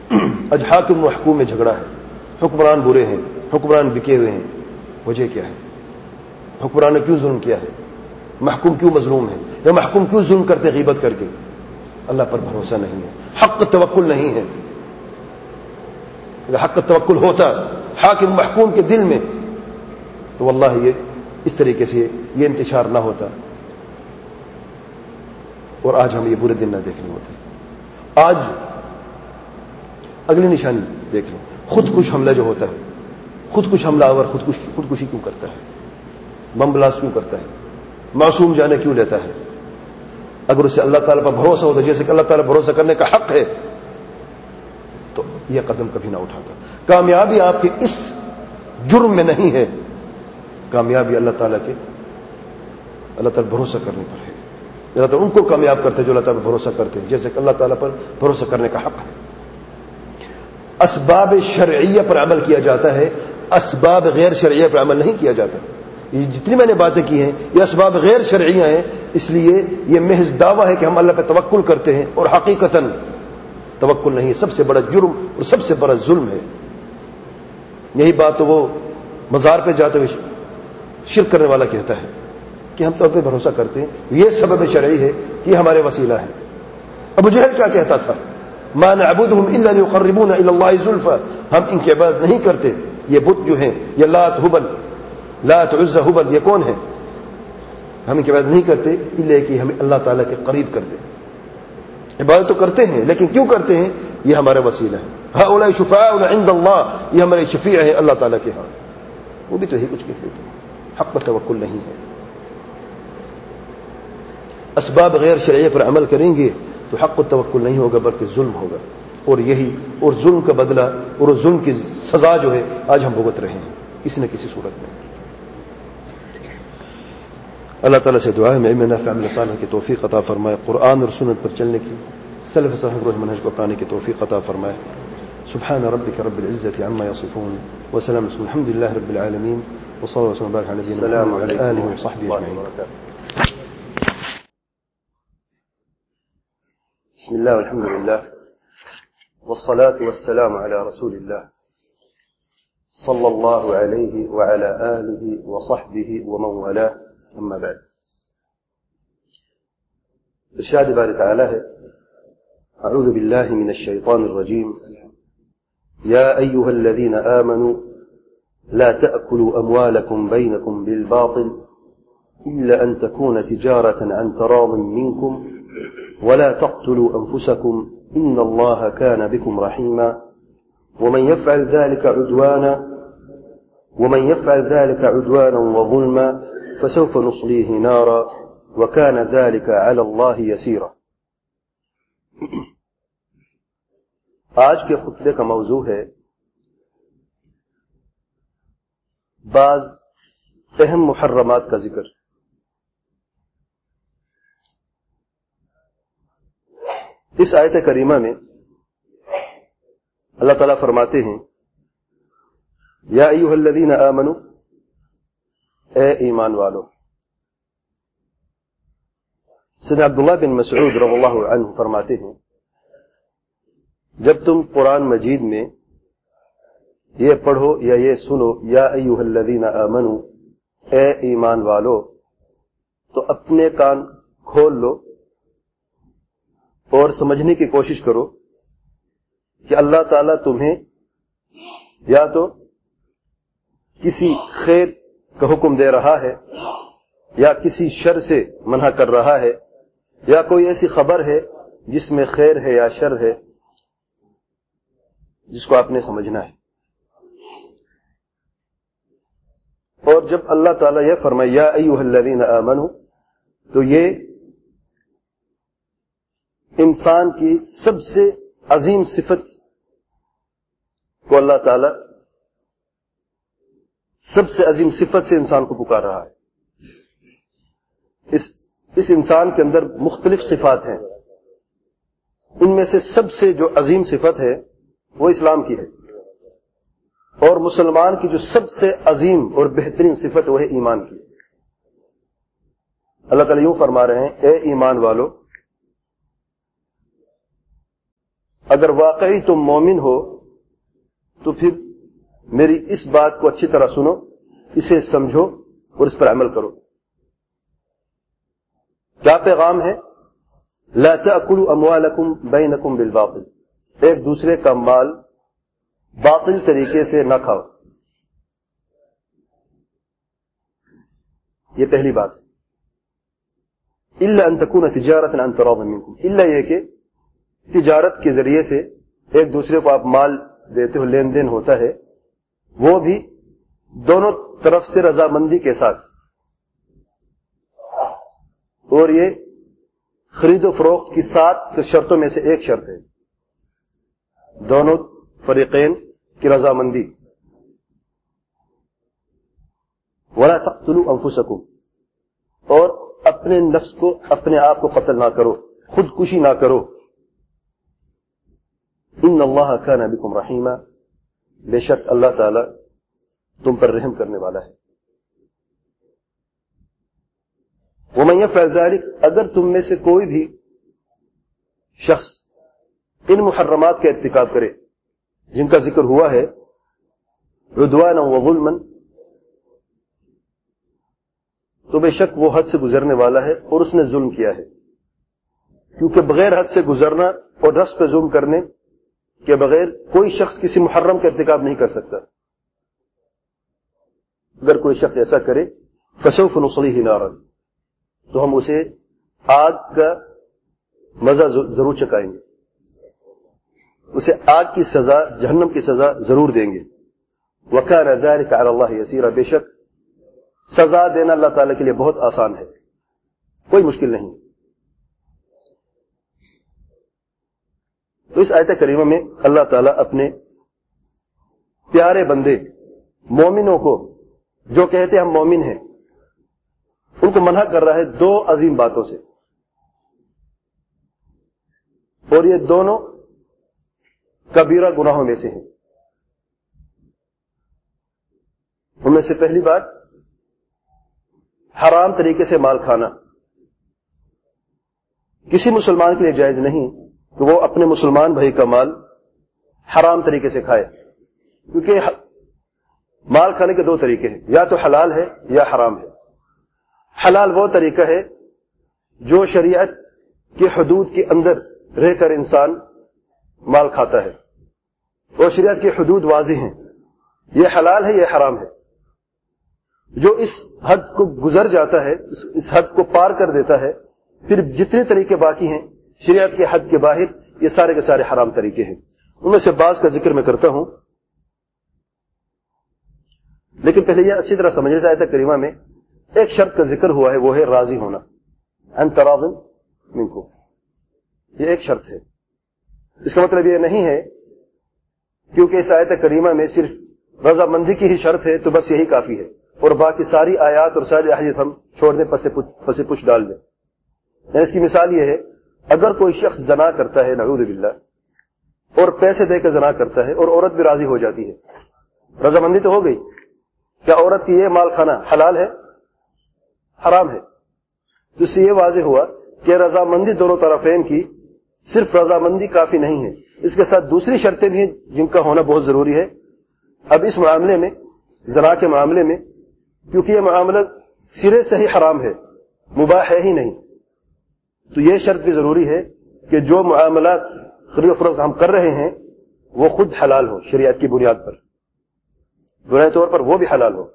آج حاکم محکوم میں جھگڑا ہے، حکمران برے ہیں، حکمران بکے ہوئے ہیں. وجہ کیا ہے؟ حکمران نے کیوں ظلم کیا ہے؟ محکوم کیوں مظلوم ہے؟ یا محکوم کیوں ظلم کرتے غیبت کر کے؟ اللہ پر بھروسہ نہیں ہے، حق توکل نہیں ہے. اگر حق توکل ہوتا حاکم محکوم کے دل میں تو واللہ یہ اس طریقے سے یہ انتشار نہ ہوتا اور آج ہم یہ برے دن نہ دیکھنے ہوتے. آج اگلی نشانی دیکھ لیں، خودکش حملہ جو ہوتا ہے، خودکش حملہ آور خودکشی کیوں کرتا ہے؟ بم بلاسٹ کیوں کرتا ہے؟ معصوم جانے کیوں لیتا ہے؟ اگر اسے اللہ تعالیٰ پر بھروسہ ہوتا جیسے کہ اللہ تعالیٰ بھروسہ کرنے کا حق ہے تو یہ قدم کبھی نہ اٹھاتا. کامیابی آپ کے اس جرم میں نہیں ہے، کامیابی اللہ تعالیٰ بھروسہ کرنے پر ہے. اللہ تعالیٰ ان کو کامیاب کرتے جو اللہ تعالیٰ پر بھروسہ کرتے ہیں، جیسے کہ اللہ تعالیٰ پر بھروسہ کرنے کا حق ہے. اسباب شرعیہ پر عمل کیا جاتا ہے، اسباب غیر شرعیہ پر عمل نہیں کیا جاتا. یہ جتنی میں نے باتیں کی ہیں یہ اسباب غیر شرعیہ ہیں، اس لیے یہ محض دعویٰ ہے کہ ہم اللہ پہ توکل کرتے ہیں اور حقیقتاً توکل نہیں ہے. سب سے بڑا جرم اور سب سے بڑا ظلم ہے. یہی بات تو وہ مزار پہ جاتے ہوئے شرک کرنے والا کہتا ہے کہ ہم تو آپ پہ بھروسہ کرتے ہیں، یہ سبب شرعی ہے کہ ہمارے وسیلہ ہے. ابو جہل کیا کہتا تھا؟ ما نعبدهم الا ليقربونا الى الله زلفى، ہم ان کی عبادت نہیں کرتے، یہ بت جو ہیں یہ لات عزى ہبل یہ کون ہے؟ ہم ان کی عبادت نہیں کرتے الا کہ ہمیں اللہ تعالیٰ کے قریب کر دے. عبادت تو کرتے ہیں لیکن کیوں کرتے ہیں؟ یہ ہمارا وسیلہ ہے. هؤلاء شفعاؤنا عند الله، یہ ہمارے شفیع ہیں اللہ تعالیٰ کے ہاں. وہ بھی تو یہی کچھ کہتے ہیں، حق پر توکل نہیں ہے. اسباب غیر شرعیہ پر عمل کریں گے تو حق و توکل نہیں ہوگا بلکہ ظلم ہوگا. اور ظلم کا بدلہ اور ظلم کی سزا جو ہے آج ہم بھگت رہے ہیں کسی نہ کسی صورت میں. اللہ تعالیٰ سے دعا ہے میں علم نافع عمل صالح کی توفیق عطا فرمائے، قرآن اور سنت پر چلنے کی، سلف صالح روح منہج کو اپنانے کی توفیق عطا فرمائے. سبحان ربك رب العزة عما يصفون وسلام الحمد لله رب العالمين وصلى الله وسلم وبارك على نبينا محمد وعلى آله وصحبه أجمعين. بسم الله والحمد لله والصلاة والسلام على رسول الله صلى الله عليه وعلى آله وصحبه ومن والاه. أما بعد، ارشاد باري تعالى ہے أعوذ بالله من الشيطان الرجيم يا أيها الذين آمنوا لا تأكلوا أموالكم بينكم بالباطل إلا أن تكون تجارة عن تراض منكم ولا تقتلوا أنفسكم إن الله كان بكم رحيما ومن يفعل ذلك عدوانا وظلما فسوف نصليه نارا وكان ذلك على الله يسيرا. آج کے خطبے کا موضوع ہے بعض اہم محرمات کا ذکر. اس آیت کریمہ میں اللہ تعالیٰ فرماتے ہیں یا ایھا الذین آمنوا، اے ایمان والو. سیدنا عبداللہ بن مسعود رضی اللہ عنہ فرماتے ہیں جب تم قرآن مجید میں یہ پڑھو یا یہ سنو یا ایھا الذین آمنوا، اے ایمان والو، تو اپنے کان کھول لو اور سمجھنے کی کوشش کرو کہ اللہ تعالیٰ تمہیں یا تو کسی خیر کا حکم دے رہا ہے یا کسی شر سے منع کر رہا ہے یا کوئی ایسی خبر ہے جس میں خیر ہے یا شر ہے جس کو آپ نے سمجھنا ہے. اور جب اللہ تعالیٰ یہ فرمائے یا ایھا الذین آمنوا تو یہ انسان کی سب سے عظیم صفت کو اللہ تعالیٰ سب سے عظیم صفت سے انسان کو پکار رہا ہے. اس انسان کے اندر مختلف صفات ہیں، ان میں سے سب سے جو عظیم صفت ہے وہ اسلام کی ہے، اور مسلمان کی جو سب سے عظیم اور بہترین صفت وہ ہے ایمان کی. اللہ تعالیٰ یوں فرما رہے ہیں اے ایمان والو اگر واقعی تم مومن ہو تو پھر میری اس بات کو اچھی طرح سنو، اسے سمجھو اور اس پر عمل کرو۔ کیا پیغام ہے؟ لا تأکلوا اموالکم بینکم بالباطل، ایک دوسرے کا مال باطل طریقے سے نہ کھاؤ۔ یہ پہلی بات ہے۔ الا ان تکون تجارۃ عن تراض منکم، الا یہ کہ تجارت کے ذریعے سے ایک دوسرے کو آپ مال دیتے ہو، لین دین ہوتا ہے، وہ بھی دونوں طرف سے رضامندی کے ساتھ، اور یہ خرید و فروخت کی 7 شرطوں میں سے ایک شرط ہے، دونوں فریقین کی رضامندی۔ ولا تقتلوا انفسکم، اور اپنے نفس کو، اپنے آپ کو قتل نہ کرو، خودکشی نہ کرو۔ ان اللہ کان بکم رحیما، بے شک اللہ تعالی تم پر رحم کرنے والا ہے۔ ومن یفعل ذلک، اگر تم میں سے کوئی بھی شخص ان محرمات کا ارتکاب کرے جن کا ذکر ہوا ہے، عدوانا وظلما، تو بے شک وہ حد سے گزرنے والا ہے اور اس نے ظلم کیا ہے، کیونکہ بغیر حد سے گزرنا اور نفس پہ ظلم کرنے کے بغیر کوئی شخص کسی محرم کا ارتکاب نہیں کر سکتا۔ اگر کوئی شخص ایسا کرے فسوف نصلیہ نارا، تو ہم اسے آگ کا مزہ ضرور چکائیں گے، اسے آگ کی سزا، جہنم کی سزا ضرور دیں گے۔ وکان ذلک علی اللہ یسیرا، بے شک سزا دینا اللہ تعالیٰ کے لیے بہت آسان ہے، کوئی مشکل نہیں۔ تو اس آیت کریمہ میں اللہ تعالیٰ اپنے پیارے بندے مومنوں کو، جو کہتے ہیں ہم مومن ہیں، ان کو منع کر رہا ہے 2 عظیم باتوں سے، اور یہ دونوں کبیرہ گناہوں میں سے ہیں۔ ان میں سے پہلی بات، حرام طریقے سے مال کھانا۔ کسی مسلمان کے لیے جائز نہیں کہ وہ اپنے مسلمان بھائی کا مال حرام طریقے سے کھائے، کیونکہ مال کھانے کے 2 طریقے ہیں، یا تو حلال ہے یا حرام ہے۔ حلال وہ طریقہ ہے جو شریعت کے حدود کے اندر رہ کر انسان مال کھاتا ہے، اور شریعت کی حدود واضح ہیں، یہ حلال ہے یہ حرام ہے۔ جو اس حد کو گزر جاتا ہے، اس حد کو پار کر دیتا ہے، پھر جتنے طریقے باقی ہیں شریعت کے حد کے باہر، یہ سارے کے سارے حرام طریقے ہیں۔ ان میں سے بعض کا ذکر میں کرتا ہوں، لیکن پہلے یہ اچھی طرح سمجھے جائے آیت کریمہ میں ایک شرط کا ذکر ہوا ہے، وہ ہے راضی ہونا، ان تراض منکم، یہ ایک شرط ہے۔ اس کا مطلب یہ نہیں ہے کیونکہ اس آیت کریمہ میں صرف رضامندی کی ہی شرط ہے تو بس یہی کافی ہے، اور باقی ساری آیات اور ساری احادیث ہم چھوڑ دیں، پس پش ڈال دیں۔ یعنی اس کی مثال یہ ہے، اگر کوئی شخص زنا کرتا ہے نعوذ باللہ، اور پیسے دے کے زنا کرتا ہے اور عورت بھی راضی ہو جاتی ہے، رضامندی تو ہو گئی، کیا عورت کی یہ مال کھانا حلال ہے حرام ہے؟ تو اس سے یہ واضح ہوا کہ رضامندی دونوں طرفین کی، صرف رضامندی کافی نہیں ہے، اس کے ساتھ دوسری شرطیں بھی ہیں جن کا ہونا بہت ضروری ہے۔ اب اس معاملے میں، زنا کے معاملے میں، کیونکہ یہ معاملہ سرے سے ہی حرام ہے، مباح ہے ہی نہیں، تو یہ شرط بھی ضروری ہے کہ جو معاملات خرید و فروخت ہم کر رہے ہیں وہ خود حلال ہو، شریعت کی بنیاد پر، بنیادی طور پر وہ بھی حلال ہو۔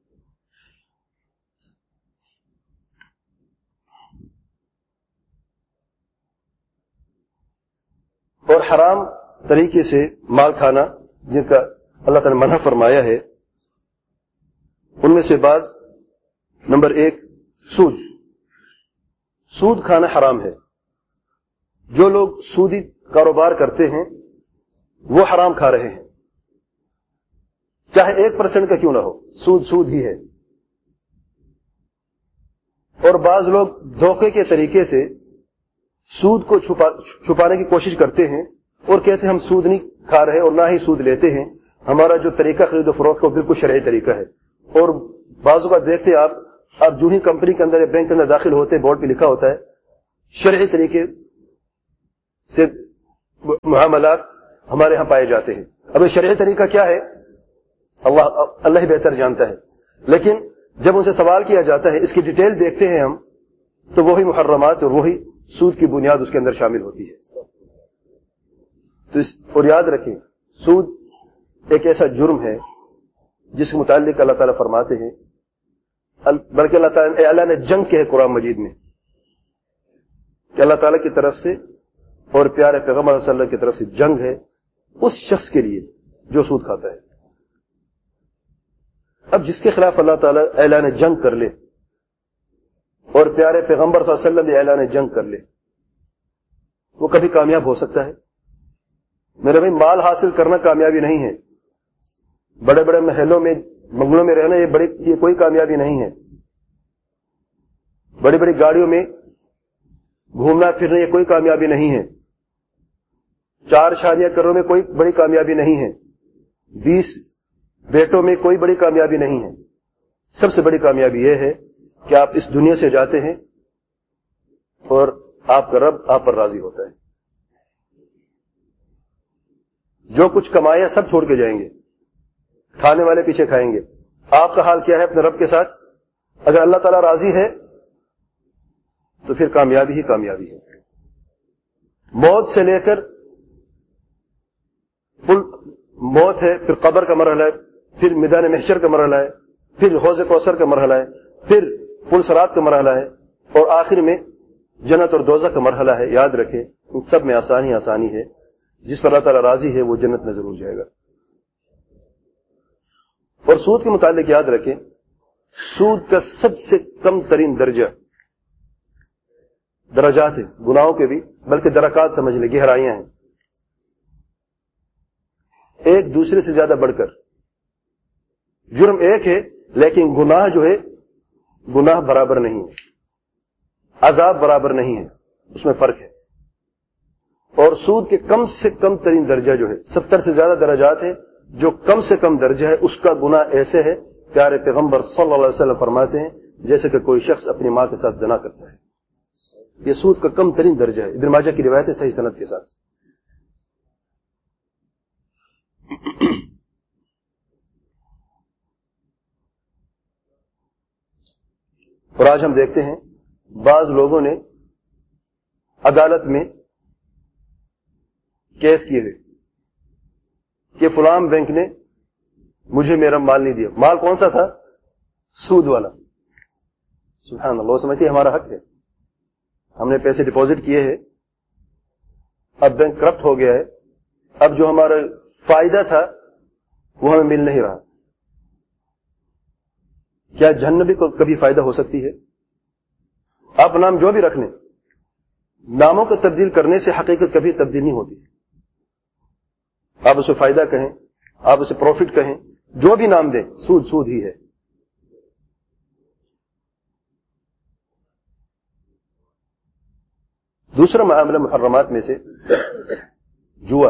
اور حرام طریقے سے مال کھانا جن کا اللہ تعالی نے منع فرمایا ہے، ان میں سے بعض، نمبر 1 سود۔ سود کھانا حرام ہے، جو لوگ سودی کاروبار کرتے ہیں وہ حرام کھا رہے ہیں، چاہے 1% کا کیوں نہ ہو، سود سود ہی ہے۔ اور بعض لوگ دھوکے کے طریقے سے سود کو چھپانے کی کوشش کرتے ہیں اور کہتے ہیں ہم سود نہیں کھا رہے اور نہ ہی سود لیتے ہیں، ہمارا جو طریقہ خرید و فروخت کا بالکل شرعی طریقہ ہے۔ اور بعضوں کا دیکھتے ہیں آپ جو ہی کمپنی کے اندر یا بینک کے اندر داخل ہوتے ہیں، بورڈ پہ لکھا ہوتا ہے شرعی طریقے سے معاملات ہمارے ہاں پائے جاتے ہیں. اب یہ شرعی طریقہ کیا ہے اللہ ہی بہتر جانتا ہے، لیکن جب ان سے سوال کیا جاتا ہے، اس کی ڈیٹیل دیکھتے ہیں ہم، تو وہی محرمات اور وہی سود کی بنیاد اس کے اندر شامل ہوتی ہے. تو اور یاد رکھیں، سود ایک ایسا جرم ہے جس کے متعلق اللہ تعالیٰ فرماتے ہیں، بلکہ اللہ تعالیٰ نے اعلان جنگ کے ہے قرآن مجید میں، کہ اللہ تعالیٰ کی طرف سے اور پیارے پیغمبر صلی اللہ علیہ وسلم کی طرف سے جنگ ہے اس شخص کے لیے جو سود کھاتا ہے. اب جس کے خلاف اللہ تعالیٰ اعلان جنگ کر لے اور پیارے پیغمبر صلی اللہ علیہ وسلم بھی اعلان جنگ کر لے، وہ کبھی کامیاب ہو سکتا ہے؟ میرے بھائی، مال حاصل کرنا کامیابی نہیں ہے، بڑے بڑے محلوں میں بنگلوں میں رہنا یہ کوئی کامیابی نہیں ہے، بڑی بڑی گاڑیوں میں گھومنا پھرنا یہ کوئی کامیابی نہیں ہے، 4 شادیاں کرنے میں کوئی بڑی کامیابی نہیں ہے، 20 بیٹوں میں کوئی بڑی کامیابی نہیں ہے. سب سے بڑی کامیابی یہ ہے کہ آپ اس دنیا سے جاتے ہیں اور آپ کا رب آپ پر راضی ہوتا ہے. جو کچھ کمایا سب چھوڑ کے جائیں گے، کھانے والے پیچھے کھائیں گے. آپ کا حال کیا ہے اپنے رب کے ساتھ؟ اگر اللہ تعالیٰ راضی ہے تو پھر کامیابی ہی کامیابی ہے. موت سے لے کر موت ہے، پھر قبر کا مرحلہ ہے، پھر میدان محشر کا مرحلہ ہے، پھر حوض کوثر کا مرحلہ ہے، پھر پل صراط کا مرحلہ ہے، اور آخر میں جنت اور دوزخ کا مرحلہ ہے. یاد رکھیں، ان سب میں آسانی ہے. جس پر اللہ تعالیٰ راضی ہے وہ جنت میں ضرور جائے گا. اور سود کے متعلق یاد رکھیں، سود کا سب سے کم ترین درجات ہیں، گناہوں کے بھی، بلکہ درکات سمجھ لیں، گہرائیاں ہیں، ایک دوسرے سے زیادہ بڑھ کر. جرم ایک ہے لیکن گناہ جو ہے گناہ برابر نہیں ہے، عذاب برابر نہیں ہے، اس میں فرق ہے. اور سود کے کم سے کم ترین درجہ جو ہے 70 سے زیادہ درجات ہے، جو کم سے کم درجہ ہے اس کا گناہ ایسے ہے، پیارے پیغمبر صلی اللہ علیہ وسلم فرماتے ہیں جیسے کہ کوئی شخص اپنی ماں کے ساتھ زنا کرتا ہے. یہ سود کا کم ترین درجہ ہے. ابن ماجہ کی روایت ہے صحیح سند کے ساتھ. اور آج ہم دیکھتے ہیں بعض لوگوں نے عدالت میں کیس کیے ہوئے کہ فلاں بینک نے مجھے میرا مال نہیں دیا. مال کون سا تھا؟ سود والا. سبحان اللہ. وہ سمجھتے ہیں ہمارا حق ہے، ہم نے پیسے ڈپازٹ کیے ہیں، اب بینک کرپٹ ہو گیا ہے، اب جو ہمارا فائدہ تھا وہ ہمیں مل نہیں رہا. کیا جہنمی کو کبھی فائدہ ہو سکتی ہے؟ آپ نام جو بھی رکھ لیں، ناموں کو تبدیل کرنے سے حقیقت کبھی تبدیل نہیں ہوتی. آپ اسے فائدہ کہیں، آپ اسے پروفٹ کہیں، جو بھی نام دیں، سود سود ہی ہے. دوسرا معاملہ محرمات میں سے جوا.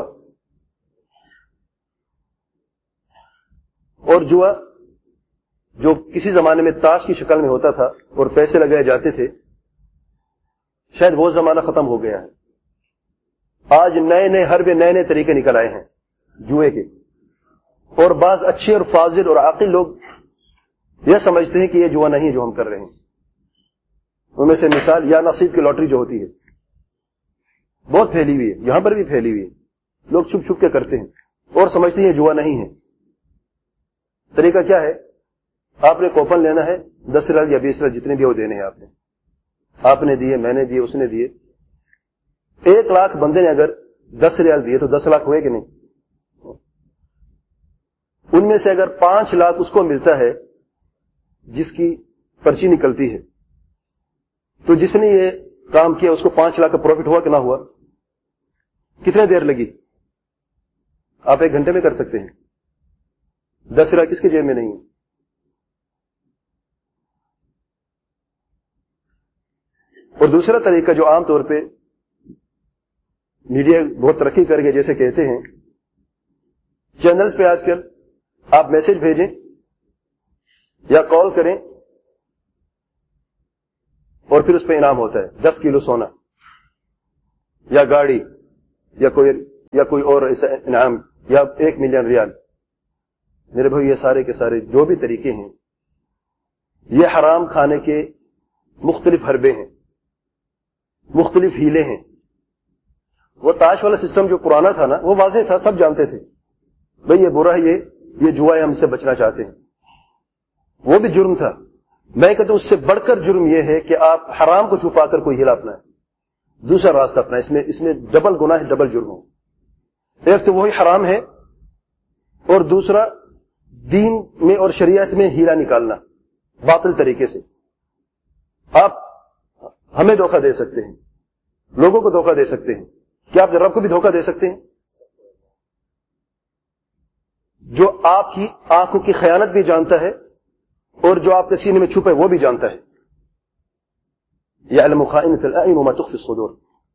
اور جوا جو کسی زمانے میں تاش کی شکل میں ہوتا تھا اور پیسے لگائے جاتے تھے، شاید وہ زمانہ ختم ہو گیا ہے. آج نئے نئے طریقے نکل آئے ہیں جوئے کے، اور بعض اچھے اور فاضل اور عاقل لوگ یہ سمجھتے ہیں کہ یہ جوا نہیں جو ہم کر رہے ہیں. ان میں سے مثال یا نصیب کی لاٹری جو ہوتی ہے، بہت پھیلی ہوئی ہے، یہاں پر بھی پھیلی ہوئی ہے. لوگ چھپ چھپ کے کرتے ہیں اور سمجھتے ہیں یہ جوا نہیں ہے. طریقہ کیا ہے؟ آپ نے کوپن لینا ہے، 10 ریال یا 20 ریال جتنے بھی وہ دینے ہیں. آپ نے دیے، میں نے دیے، اس نے دیے. 1 لاکھ بندے نے اگر 10 ریال دیے تو 10 لاکھ ہوئے کہ نہیں؟ ان میں سے اگر 5 لاکھ اس کو ملتا ہے جس کی پرچی نکلتی ہے، تو جس نے یہ کام کیا اس کو 5 لاکھ کا پروفٹ ہوا کہ نہ ہوا؟ کتنے دیر لگی؟ آپ 1 گھنٹے میں کر سکتے ہیں. 10 ریال کس کی جیب میں نہیں ہے؟ اور دوسرا طریقہ جو عام طور پہ میڈیا بہت ترقی کر گیا، جیسے کہتے ہیں چینلز پہ آج کل آپ میسج بھیجیں یا کال کریں اور پھر اس پہ انعام ہوتا ہے 10 کلو سونا یا گاڑی یا کوئی اور ایسا انعام یا 1 ملین ریال. میرے بھائی یہ سارے کے سارے جو بھی طریقے ہیں یہ حرام کھانے کے مختلف حربے ہیں, مختلف ہیلے ہیں. وہ تاش والا سسٹم جو پرانا تھا نا وہ واضح تھا, سب جانتے تھے بھئی یہ برا ہے, یہ جوا ہے, ہم سے بچنا چاہتے ہیں. وہ بھی جرم تھا. میں کہتا ہوں اس سے بڑھ کر جرم یہ ہے کہ آپ حرام کو چھپا کر کوئی ہیلا اپنائیں, دوسرا راستہ اپنائیں. اس میں ڈبل گناہ ہے, ڈبل جرم ہو. ایک تو وہی حرام ہے اور دوسرا دین میں اور شریعت میں ہیلا نکالنا باطل طریقے سے. آپ ہمیں دھوکہ دے سکتے ہیں, لوگوں کو دھوکہ دے سکتے ہیں, کیا آپ رب کو بھی دھوکہ دے سکتے ہیں؟ جو آپ کی آنکھوں کی خیانت بھی جانتا ہے اور جو آپ کے سینے میں چھپے وہ بھی جانتا ہے. یعلم خائنۃ الاعین وما تخفی الصدور.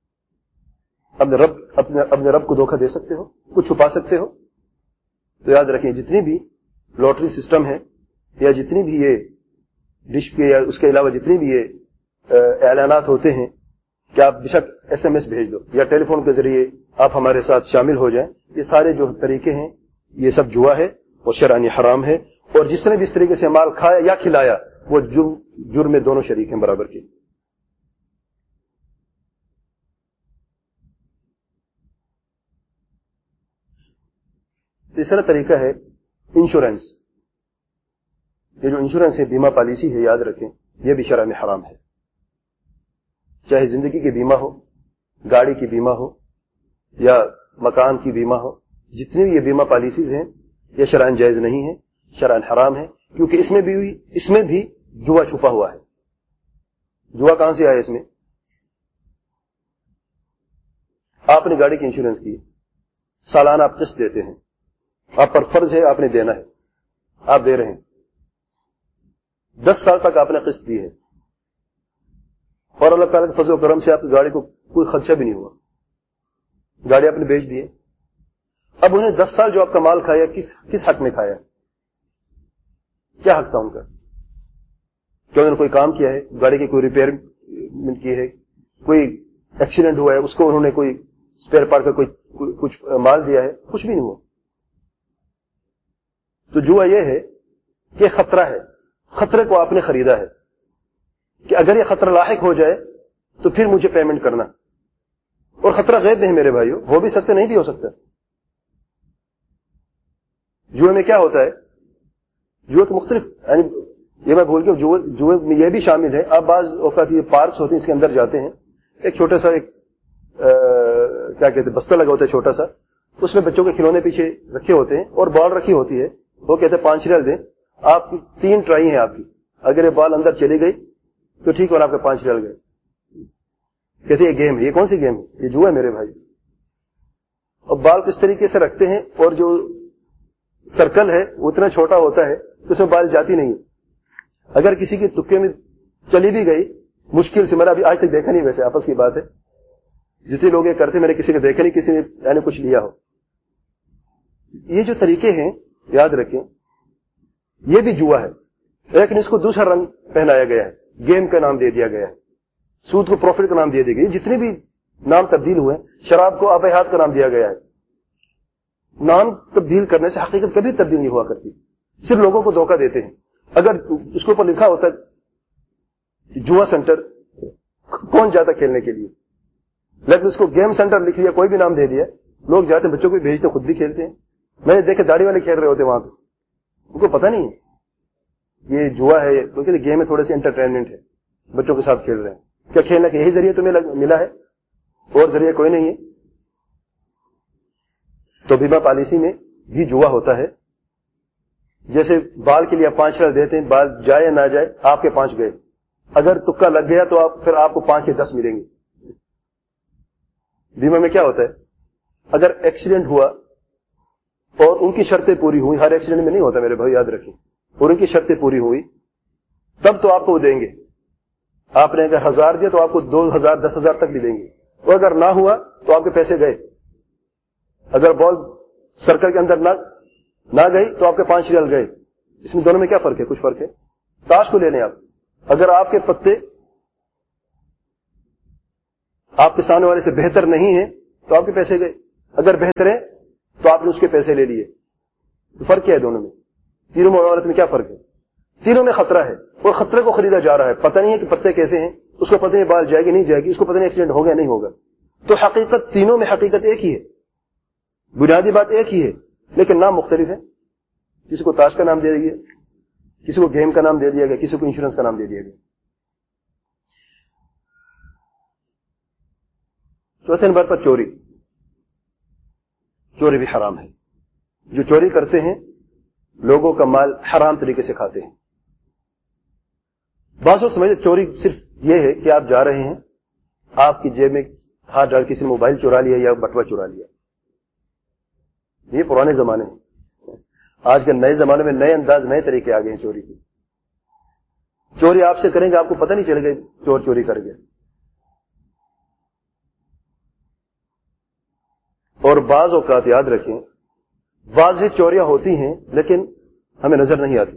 اپنے رب کو دھوکہ دے سکتے ہو, کچھ چھپا سکتے ہو. تو یاد رکھیں جتنی بھی لوٹری سسٹم ہے یا جتنی بھی یہ ڈش پہ یا اس کے علاوہ جتنی بھی یہ اعلانات ہوتے ہیں کہ آپ بے شک SMS بھیج دو یا ٹیلی فون کے ذریعے آپ ہمارے ساتھ شامل ہو جائیں, یہ سارے جو طریقے ہیں یہ سب جوا ہے اور شرعاً حرام ہے. اور جس نے بھی اس طریقے سے مال کھایا یا کھلایا وہ جرم میں دونوں شریک ہیں برابر کے. تیسرا طریقہ ہے انشورنس. یہ جو انشورنس ہے, بیمہ پالیسی ہے, یاد رکھیں یہ بھی شرع میں حرام ہے. چاہے زندگی کی بیمہ ہو, گاڑی کی بیمہ ہو یا مکان کی بیمہ ہو, جتنی بھی یہ بیمہ پالیسیز ہیں یہ شرعاً جائز نہیں ہے, شرعاً حرام ہے. کیونکہ اس میں بھی جوا چھپا ہوا ہے. جوا کہاں سے آیا اس میں؟ آپ نے گاڑی کی انشورنس کی, سالانہ آپ قسط دیتے ہیں, آپ پر فرض ہے آپ نے دینا ہے, آپ دے رہے ہیں. 10 سال تک آپ نے قسط دی ہے اور اللہ تعالیٰ کے فضل و کرم سے آپ کی گاڑی کو کوئی خدشہ بھی نہیں ہوا, گاڑی آپ نے بیچ دی ہے. اب انہیں 10 سال جو آپ کا مال کھایا کس حق میں کھایا؟ کیا حق تھا ان کا؟ کیا انہوں نے کوئی کام کیا ہے, گاڑی کی کوئی ریپیئرمنٹ کی ہے, کوئی ایکسیڈنٹ ہوا ہے اس کو انہوں نے کوئی اسپیئر پارٹ کا کچھ مال دیا ہے؟ کچھ بھی نہیں ہوا. تو جوا یہ ہے کہ خطرہ ہے, خطرے کو آپ نے خریدا ہے کہ اگر یہ خطرہ لاحق ہو جائے تو پھر مجھے پیمنٹ کرنا. اور خطرہ غیب میں ہے میرے بھائیو, ہو بھی سکتا نہیں بھی ہو سکتا. جوئے میں کیا ہوتا ہے, جوئے کے مختلف, یعنی یہ میں بھول کے جوئے میں یہ بھی شامل ہے. آپ بعض اوقات یہ پارکس ہوتے ہیں اس کے اندر جاتے ہیں, ایک چھوٹا سا کیا کہتے ہیں بستہ لگا ہوتا ہے چھوٹا سا, اس میں بچوں کے کھلونے پیچھے رکھے ہوتے ہیں اور بال رکھی ہوتی ہے. وہ کہتے ہیں 5 ریال دیں, آپ کی 3 ٹرائی ہیں آپ کی, اگر یہ بال اندر چلی گئی تو ٹھیک, اور آپ کے 5 ریال گئے. کہتے ہیں یہ گیم ہے. یہ کون سی گیم ہے؟ یہ جوا ہے میرے بھائی. اور بال کس طریقے سے رکھتے ہیں, اور جو سرکل ہے وہ اتنا چھوٹا ہوتا ہے کہ اس میں بال جاتی نہیں. اگر کسی کی تکے میں چلی بھی گئی مشکل سے, میں نے ابھی آج تک دیکھا نہیں, ویسے آپس کی بات ہے, جتنے لوگ یہ کرتے میں نے کسی نے دیکھا نہیں کسی نے یعنی کچھ لیا ہو. یہ جو طریقے ہیں یاد رکھیں یہ بھی جوا ہے, لیکن اس کو دوسرا رنگ پہنایا گیا ہے, گیم کا نام دے دیا گیا ہے, سود کو پروفٹ کا نام دے دیا گیا. جتنے بھی نام تبدیل ہوئے, شراب کو آبیات کا نام دیا گیا ہے. نام تبدیل کرنے سے حقیقت کبھی تبدیل نہیں ہوا کرتی, صرف لوگوں کو دھوکہ دیتے ہیں. اگر اس کے اوپر لکھا ہوتا جوا سینٹر, کون جاتا کھیلنے کے لیے, لیکن اس کو گیم سینٹر لکھ دیا, کوئی بھی نام دے دیا, لوگ جاتے ہیں, بچوں کو بھیجتے, خود بھی کھیلتے ہیں. میں نے دیکھے داڑھی والے کھیل رہے ہوتے وہاں پہ, ان کو پتہ نہیں ہے یہ جوا ہے, کیونکہ گیم میں تھوڑے سے انٹرٹینمنٹ ہے, بچوں کے ساتھ کھیل رہے ہیں. کیا کھیلنا کہ یہی ذریعہ تمہیں ملا ہے, اور ذریعہ کوئی نہیں ہے؟ تو بیمہ پالیسی میں بھی جوا ہوتا ہے. جیسے بال کے لیے آپ 5 ریال دیتے ہیں, بال جائے یا نہ جائے, آپ کے 5 گئے, اگر تکا لگ گیا تو پھر آپ کو 5 کے 10 ملیں گے. بیمہ میں کیا ہوتا ہے, اگر ایکسیڈنٹ ہوا اور ان کی شرطیں پوری ہوئی, ہر ایکسیڈنٹ میں نہیں ہوتا میرے بھائی یاد رکھیں, اور ان کی شرطیں پوری ہوئی تب تو آپ کو وہ دیں گے. آپ نے اگر 1000 دیا تو آپ کو 2000 10,000 تک بھی دیں گے, اور اگر نہ ہوا تو آپ کے پیسے گئے. اگر بال سرکل کے اندر نہ گئی تو آپ کے 5 ریال گئے. اس میں دونوں میں کیا فرق ہے؟ کچھ فرق ہے. تاش کو لے لیں آپ, اگر آپ کے پتے آپ کے سامنے والے سے بہتر نہیں ہیں تو آپ کے پیسے گئے. اگر بہتر ہے تو آپ نے اس کے پیسے لے لیے. تو فرق کیا ہے دونوں میں؟ تینوں معاملات میں کیا فرق ہے؟ تینوں میں خطرہ ہے اور خطرے کو خریدا جا رہا ہے. پتہ نہیں ہے کہ پتے کیسے ہیں, اس کو پتہ نہیں بال جائے گی نہیں جائے گی, اس کو پتہ نہیں ایکسیڈنٹ ہوگا نہیں ہوگا. تو حقیقت تینوں میں حقیقت ایک ہی ہے, بنیادی بات ایک ہی ہے, لیکن نام مختلف ہے. کسی کو تاش کا نام دے دیا, کسی کو گیم کا نام دے دیا گیا, کسی کو انشورنس کا نام دے دیا گیا. چوتھے نمبر پر چوری. چوری بھی حرام ہے. جو چوری کرتے ہیں لوگوں کا مال حرام طریقے سے کھاتے ہیں. بعض لوگ سمجھتے چوری صرف یہ ہے کہ آپ جا رہے ہیں, آپ کی جیب میں ہاتھ ڈال کسی نے موبائل چرا لیا یا بٹوا چرا لیا. یہ پرانے زمانے ہیں. آج کے نئے زمانے میں نئے انداز نئے طریقے آ گئے ہیں چوری کے. چوری آپ سے کریں گے, آپ کو پتہ نہیں چلے گا چور چوری کر گئے. اور بعض اوقات یاد رکھیں واضح چوریاں ہوتی ہیں لیکن ہمیں نظر نہیں آتی.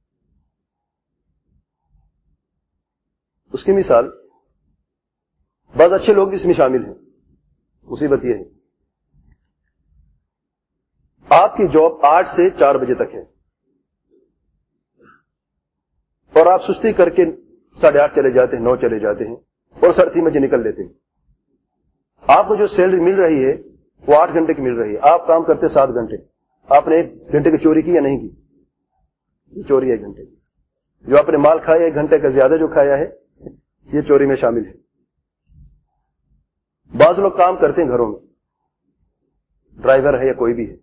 اس کی مثال بعض اچھے لوگ بھی اس میں شامل ہیں. مصیبت یہ ہے آپ کی جاب 8 سے 4 بجے تک ہے اور آپ سستی کر کے 8:30 چلے جاتے ہیں, 9 چلے جاتے ہیں اور 3:30 بجے نکل لیتے ہیں. آپ کو جو سیلری مل رہی ہے وہ 8 گھنٹے کی مل رہی ہے, آپ کام کرتے 7 گھنٹے. آپ نے 1 گھنٹے کی چوری کی یا نہیں کی؟ یہ چوری ہے 1 گھنٹے کی. جو آپ نے مال کھایا 1 گھنٹے کا زیادہ جو کھایا ہے یہ چوری میں شامل ہے. بعض لوگ کام کرتے ہیں گھروں میں, ڈرائیور ہے یا کوئی بھی ہے,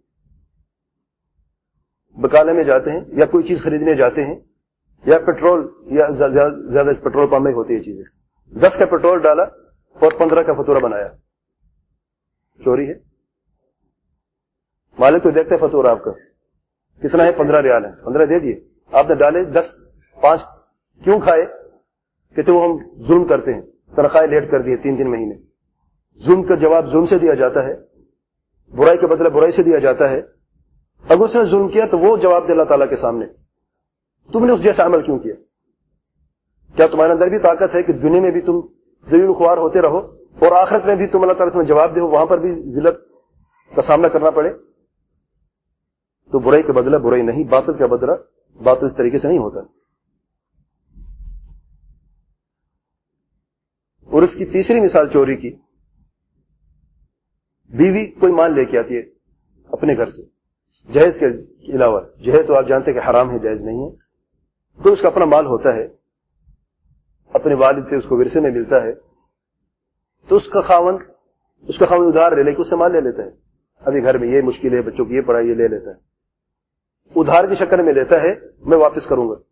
بکالے میں جاتے ہیں یا کوئی چیز خریدنے جاتے ہیں یا پیٹرول یا زیادہ پیٹرول پمپ میں ہوتی ہے چیزیں, 10 کا پیٹرول ڈالا اور 15 کا فاتورہ بنایا. چوری ہے. مالک تو دیکھتے فاتورہ آپ کا کتنا ہے, 15 ریال ہے, 15 دے دیے. آپ نے ڈالے 10, 5 کیوں کھائے؟ کہتے وہ ہم ظلم کرتے ہیں, تنخواہیں لیٹ کر دیے 3 مہینے. ظلم کا جواب ظلم سے دیا جاتا ہے, برائی کے بدلے برائی سے دیا جاتا ہے. اگر اس نے ظلم کیا تو وہ جواب دے اللہ تعالیٰ کے سامنے, تم نے اس جیسا عمل کیوں کیا؟ کیا تمہارے اندر بھی طاقت ہے کہ دنیا میں بھی تم ذلیل خوار ہوتے رہو اور آخرت میں بھی تم اللہ تعالیٰ سے جواب دو, وہاں پر بھی ذلت کا سامنا کرنا پڑے؟ تو برائی کے بدلہ برائی نہیں, باطل کا بدلہ باطل اس طریقے سے نہیں ہوتا. اور اس کی تیسری مثال چوری کی, بیوی کوئی مال لے کے آتی ہے اپنے گھر سے جہیز کے علاوہ. جہیز تو آپ جانتے ہیں کہ حرام ہے, جائز نہیں ہے. کوئی اس کا اپنا مال ہوتا ہے, اپنے والد سے اس کو ورثے میں ملتا ہے, تو اس کا خاوند ادھار لے لے کے اس سے مال لے لیتا ہے. ابھی گھر میں یہ مشکل ہے, بچوں کی یہ پڑھائی, یہ لے لیتا ہے, ادھار کی شکل میں لیتا ہے, میں واپس کروں گا.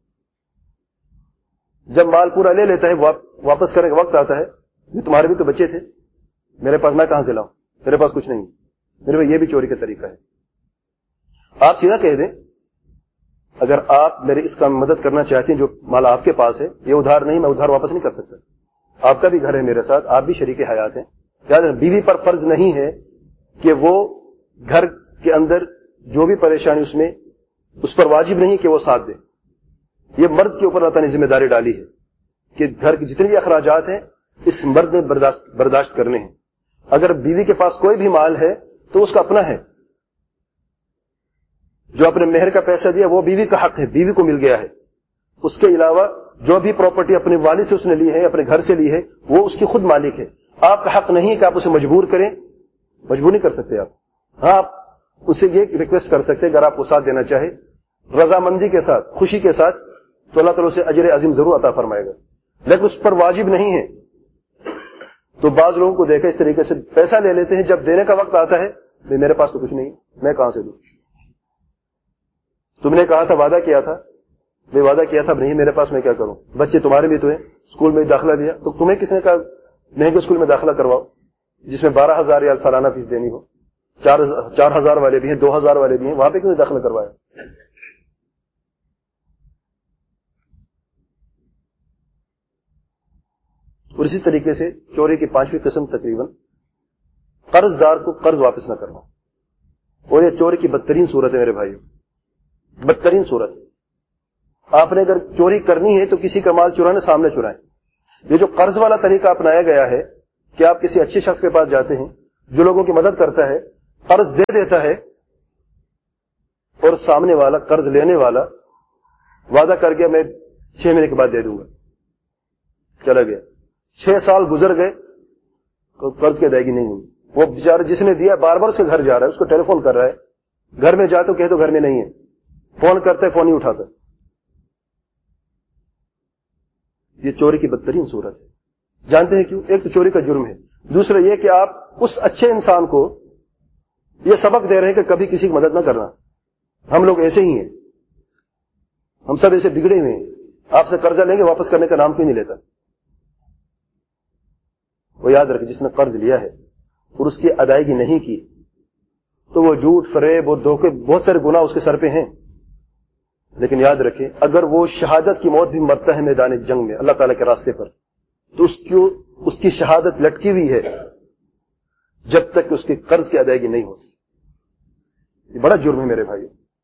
جب مال پورا لے لیتا ہے, واپس کرنے کا وقت آتا ہے, تمہارے بھی تو بچے تھے, میرے پاس میں کہاں سے لاؤں, میرے پاس کچھ نہیں. میرے بھائی یہ بھی چوری کا طریقہ ہے. آپ سیدھا کہہ دیں اگر آپ میرے اس کام میں مدد کرنا چاہتے ہیں, جو مال آپ کے پاس ہے یہ ادھار نہیں, میں ادھار واپس نہیں کر سکتا. آپ کا بھی گھر ہے میرے ساتھ, آپ بھی شریک حیات ہیں. یاد رکھیں بیوی پر فرض نہیں ہے کہ وہ گھر کے اندر جو بھی پریشانی اس پر واجب نہیں کہ وہ ساتھ دے. یہ مرد کے اوپر اللہ تعالیٰ نے ذمہ داری ڈالی ہے کہ گھر کے جتنے بھی اخراجات ہیں اس مرد نے برداشت کرنے ہیں. اگر بیوی کے پاس کوئی بھی مال ہے تو اس کا اپنا ہے, جو اپنے مہر کا پیسہ دیا وہ بیوی کا حق ہے, بیوی کو مل گیا ہے. اس کے علاوہ جو بھی پراپرٹی اپنے والد سے اس نے لی ہے, اپنے گھر سے لی ہے, وہ اس کی خود مالک ہے. آپ کا حق نہیں کہ آپ اسے مجبور کریں, مجبور نہیں کر سکتے آپ. ہاں آپ اسے یہ ریکویسٹ کر سکتے اگر آپ کو ساتھ دینا چاہے رضامندی کے ساتھ, خوشی کے ساتھ, تو اللہ تعالیٰ اسے اجر عظیم ضرور عطا فرمائے گا, لیکن اس پر واجب نہیں ہے. تو بعض لوگوں کو دیکھا اس طریقے سے پیسہ لے لیتے ہیں, جب دینے کا وقت آتا ہے میرے پاس تو کچھ نہیں, میں کہاں سے دوں؟ تم نے کہا تھا, وعدہ کیا تھا, میں وعدہ کیا تھا, نہیں میرے پاس, میں کیا کروں؟ بچے تمہارے بھی تو ہیں, اسکول میں داخلہ دیا تو تمہیں کس نے کہا مہنگے اسکول میں داخلہ کرواؤ جس میں 12,000 ریال سالانہ فیس دینی ہو؟ 4,000 والے بھی ہیں, 2,000 والے بھی ہیں, وہاں پہ کیوں نہیں داخلہ کروایا؟ اور اسی طریقے سے چوری کی 5ویں قسم تقریباً قرض دار کو قرض واپس نہ کرنا. اور یہ چوری کی بدترین صورت ہے میرے بھائیو, بدترین صورت ہے. آپ نے اگر چوری کرنی ہے تو کسی کا مال چرانے سامنے چرائیں. یہ جو قرض والا طریقہ اپنایا گیا ہے کہ آپ کسی اچھے شخص کے پاس جاتے ہیں, جو لوگوں کی مدد کرتا ہے، قرض دے دیتا ہے، اور سامنے والا قرض لینے والا وعدہ کر گیا میں 6 مہینے کے بعد دے دوں گا، چلا گیا، 6 سال گزر گئے تو قرض کی ادائیگی نہیں ہوئی. وہ بیچارہ جس نے دیا بار بار اس کے گھر جا رہا ہے، اس کو ٹیلی فون کر رہا ہے، گھر میں جا تو کہ تو گھر میں نہیں ہے، فون کرتا ہے فون نہیں اٹھاتا. یہ چوری کی بدترین صورت ہے. جانتے ہیں کیوں؟ ایک تو چوری کا جرم ہے، دوسرا یہ کہ آپ اس اچھے انسان کو یہ سبق دے رہے ہیں کہ کبھی کسی کی مدد نہ کرنا. ہم لوگ ایسے ہی ہیں، ہم سب ایسے بگڑے ہوئے ہیں. آپ سے قرضہ لیں گے، واپس کرنے کا نام کیوں نہیں لیتا؟ وہ یاد رکھے جس نے قرض لیا ہے اور اس کی ادائیگی نہیں کی تو وہ جھوٹ، فریب اور دھوکے، بہت سارے گناہ اس کے سر پہ ہیں. لیکن یاد رکھیں اگر وہ شہادت کی موت بھی مرتا ہے میدان جنگ میں اللہ تعالیٰ کے راستے پر تو اس کی شہادت لٹکی ہوئی ہے جب تک کہ اس کے قرض کی ادائیگی نہیں ہوتی. یہ بڑا جرم ہے میرے بھائیو.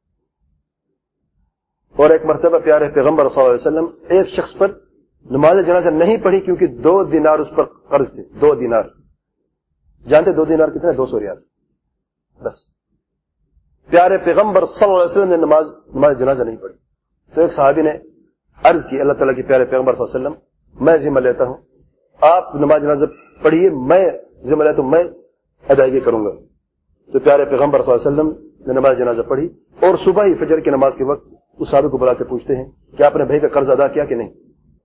اور ایک مرتبہ پیارے پیغمبر صلی اللہ علیہ وسلم ایک شخص پر نماز جنازہ نہیں پڑھی کیونکہ 2 دینار اس پر قرض تھے. 2 دینار، جانتے 2 دینار کتنے؟ 200 ریال. بس پیارے پیغمبر صلی اللہ علیہ وسلم نے نماز جنازہ نہیں پڑھی. تو ایک صحابی نے عرض کی اللہ تعالیٰ کے پیارے پیغمبر صلی اللہ علیہ وسلم میں ذمہ لیتا ہوں، آپ نماز جنازہ پڑھیے، میں ذمہ لیتا ہوں، میں ادائیگی کروں گا. تو پیارے پیغمبر صلی اللہ علیہ وسلم نے نماز جنازہ پڑھی اور صبح ہی فجر کی نماز کے وقت اس صحابی کو بلا کے پوچھتے ہیں کہ آپ نے بھائی کا قرض ادا کیا کہ نہیں؟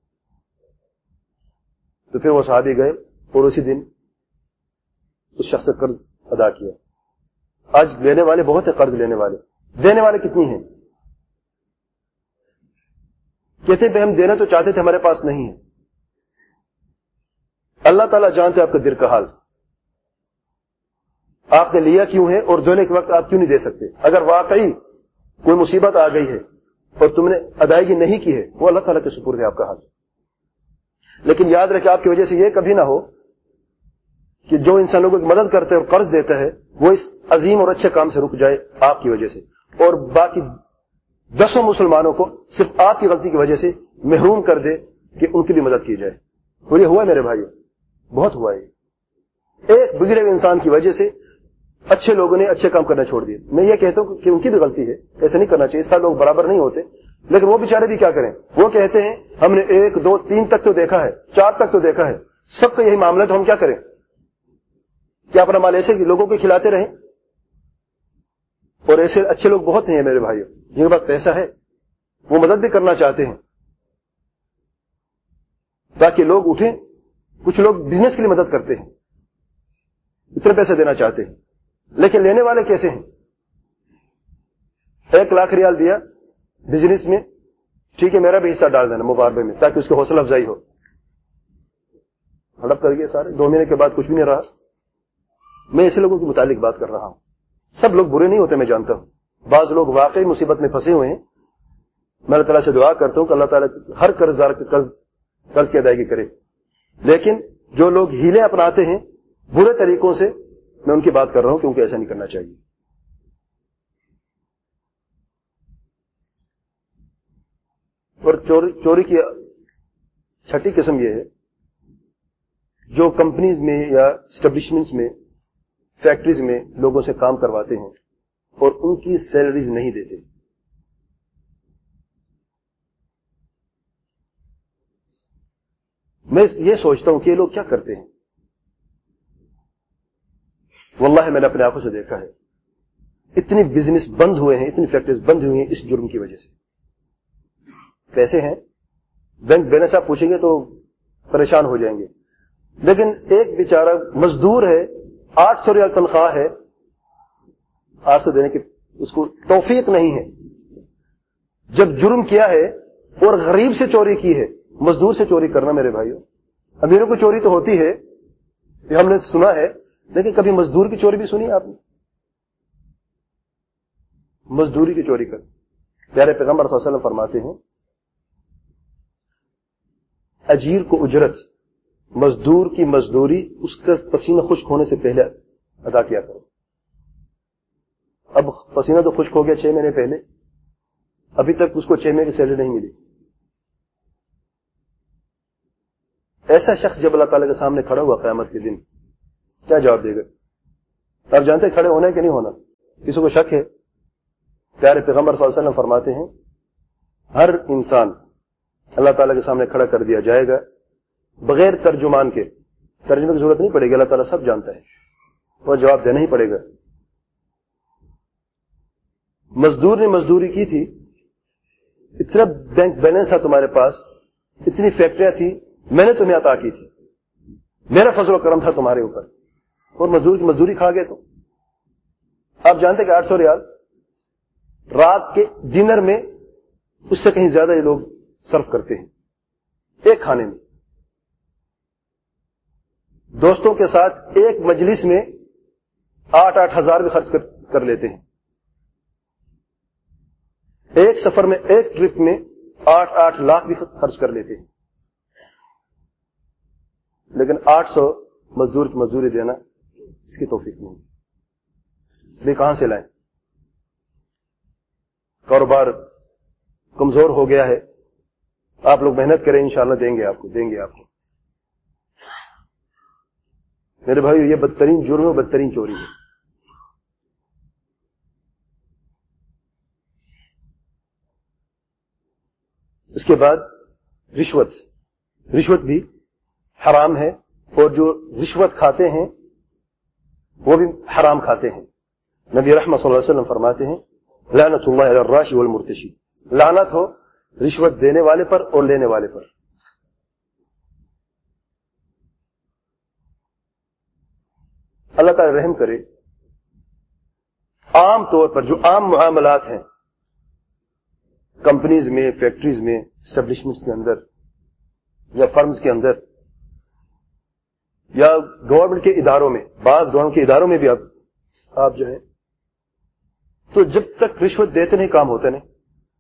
تو پھر وہ صحابی گئے اور اسی دن اس شخص سے قرض ادا کیا. آج لینے والے بہت ہیں، قرض لینے والے، دینے والے کتنی ہیں؟ کہتے ہیں ہم دینا تو چاہتے تھے، ہمارے پاس نہیں ہے. اللہ تعالیٰ جانتے ہیں آپ کا دل کا حال، آپ نے لیا کیوں ہے اور دینے کے وقت آپ کیوں نہیں دے سکتے. اگر واقعی کوئی مصیبت آ گئی ہے اور تم نے ادائیگی نہیں کی ہے وہ اللہ تعالیٰ کے سپرد ہے آپ کا حال. لیکن یاد رکھے آپ کی وجہ سے یہ کبھی نہ ہو کہ جو انسان لوگوں کی مدد کرتا ہے اور قرض دیتا ہے وہ اس عظیم اور اچھے کام سے رک جائے آپ کی وجہ سے، اور باقی 10 مسلمانوں کو صرف آپ کی غلطی کی وجہ سے محروم کر دے کہ ان کی بھی مدد کی جائے. اور یہ ہوا میرے بھائیو، بہت ہوا ہے. ایک بگڑے ہوئے انسان کی وجہ سے اچھے لوگوں نے اچھے کام کرنا چھوڑ دیے. میں یہ کہتا ہوں کہ ان کی بھی غلطی ہے، ایسا نہیں کرنا چاہیے، سب لوگ برابر نہیں ہوتے. لیکن وہ بیچارے بھی کیا کریں، وہ کہتے ہیں ہم نے 1 2 3 تک تو دیکھا ہے، 4 تک تو دیکھا ہے، سب کا یہی معاملہ، تو ہم کیا کریں؟ کیا اپنا مال ایسے لوگوں کو کھلاتے رہیں؟ اور ایسے اچھے لوگ بہت ہیں میرے بھائیوں جن کے پاس پیسہ ہے، وہ مدد بھی کرنا چاہتے ہیں تاکہ لوگ اٹھیں. کچھ لوگ بزنس کے لیے مدد کرتے ہیں، اتنے پیسے دینا چاہتے ہیں، لیکن لینے والے کیسے ہیں؟ 1 لاکھ ریال دیا بزنس میں، ٹھیک ہے میرا بھی حصہ ڈال دینا مقابلے میں تاکہ اس کی حوصلہ افزائی ہو. ہڑپ کر گئے سارے، 2 مہینے کے بعد کچھ بھی نہیں رہا. میں ایسے لوگوں کے متعلق بات کر رہا ہوں. سب لوگ برے نہیں ہوتے، میں جانتا ہوں، بعض لوگ واقعی مصیبت میں پھنسے ہوئے ہیں. میں اللہ تعالیٰ سے دعا کرتا ہوں کہ اللہ تعالیٰ ہر قرض دار کے قرض کی ادائیگی کرے. لیکن جو لوگ ہیلے اپناتے ہیں برے طریقوں سے، میں ان کی بات کر رہا ہوں کیونکہ ایسا نہیں کرنا چاہیے. اور چوری کی 6ٹھی قسم یہ ہے جو کمپنیز میں یا اسٹیبلشمنٹس میں، فیکٹریز میں لوگوں سے کام کرواتے ہیں اور ان کی سیلریز نہیں دیتے. میں یہ سوچتا ہوں کہ یہ لوگ کیا کرتے ہیں. واللہ میں نے اپنے آنکھوں سے دیکھا ہے، اتنی بزنس بند ہوئے ہیں، اتنی فیکٹریز بند ہوئی ہیں اس جرم کی وجہ سے. پیسے ہیں، بینک بیلنس آپ پوچھیں گے تو پریشان ہو جائیں گے. لیکن ایک بیچارہ مزدور ہے، 800 ریال تنخواہ ہے، 800 دینے کی اس کو توفیق نہیں ہے. جب جرم کیا ہے اور غریب سے چوری کی ہے، مزدور سے چوری کرنا میرے بھائیوں، امیروں کو چوری تو ہوتی ہے یہ ہم نے سنا ہے، لیکن کبھی مزدور کی چوری بھی سنی آپ نے؟ مزدوری کی چوری کر. پیارے پیغمبر صلی اللہ علیہ وسلم فرماتے ہیں اجیر کو اجرت، مزدور کی مزدوری اس کا پسینہ خشک ہونے سے پہلے ادا کیا کرو. اب پسینہ تو خشک ہو گیا 6 مہینے پہلے، ابھی تک اس کو 6 مہینے کی سیلری نہیں ملی. ایسا شخص جب اللہ تعالیٰ کے سامنے کھڑا ہوا قیامت کے دن کیا جواب دے گا؟ آپ جانتے کھڑے ہونا ہے کہ نہیں ہونا؟ کسی کو شک ہے؟ پیارے پیغمبر صلی اللہ علیہ وسلم فرماتے ہیں ہر انسان اللہ تعالیٰ کے سامنے کھڑا کر دیا جائے گا بغیر ترجمان کے. ترجمے کی ضرورت نہیں پڑے گی، اللہ تعالیٰ سب جانتا ہے، وہ جواب دینا ہی پڑے گا. مزدور نے مزدوری کی تھی، اتنا بینک بیلنس تھا تمہارے پاس، اتنی فیکٹریاں تھی، میں نے تمہیں عطا کی تھی، میرا فضل و کرم تھا تمہارے اوپر، اور مزدور کی مزدوری کھا گئے. تو آپ جانتے کہ 800 ریال رات کے ڈنر میں اس سے کہیں زیادہ یہ لوگ صرف کرتے ہیں ایک کھانے میں. دوستوں کے ساتھ ایک مجلس میں 8-8 ہزار بھی خرچ کر لیتے ہیں. ایک سفر میں، ایک ٹرپ میں 8-8 لاکھ بھی خرچ کر لیتے ہیں. لیکن 800 مزدور کی مزدوری دینا اس کی توفیق نہیں. بھی کہاں سے لائیں؟ کاروبار کمزور ہو گیا ہے، آپ لوگ محنت کریں، انشاءاللہ دیں گے آپ کو. میرے بھائیو، یہ بدترین جرم ہے، بدترین چوری ہے. اس کے بعد رشوت بھی حرام ہے، اور جو رشوت کھاتے ہیں وہ بھی حرام کھاتے ہیں. نبی رحمت صلی اللہ علیہ وسلم فرماتے ہیں لعنت اللہ علی الراشی والمرتشی، لعنت ہو رشوت دینے والے پر اور لینے والے پر. اللہ تعالی رحم کرے. عام طور پر جو عام معاملات ہیں کمپنیز میں، فیکٹریز میں، اسٹیبلشمنٹس کے اندر یا فرمز کے اندر یا گورنمنٹ کے اداروں میں، بعض گورنمنٹ کے اداروں میں بھی آپ جو ہے تو جب تک رشوت دیتے نہیں کام ہوتے نہیں.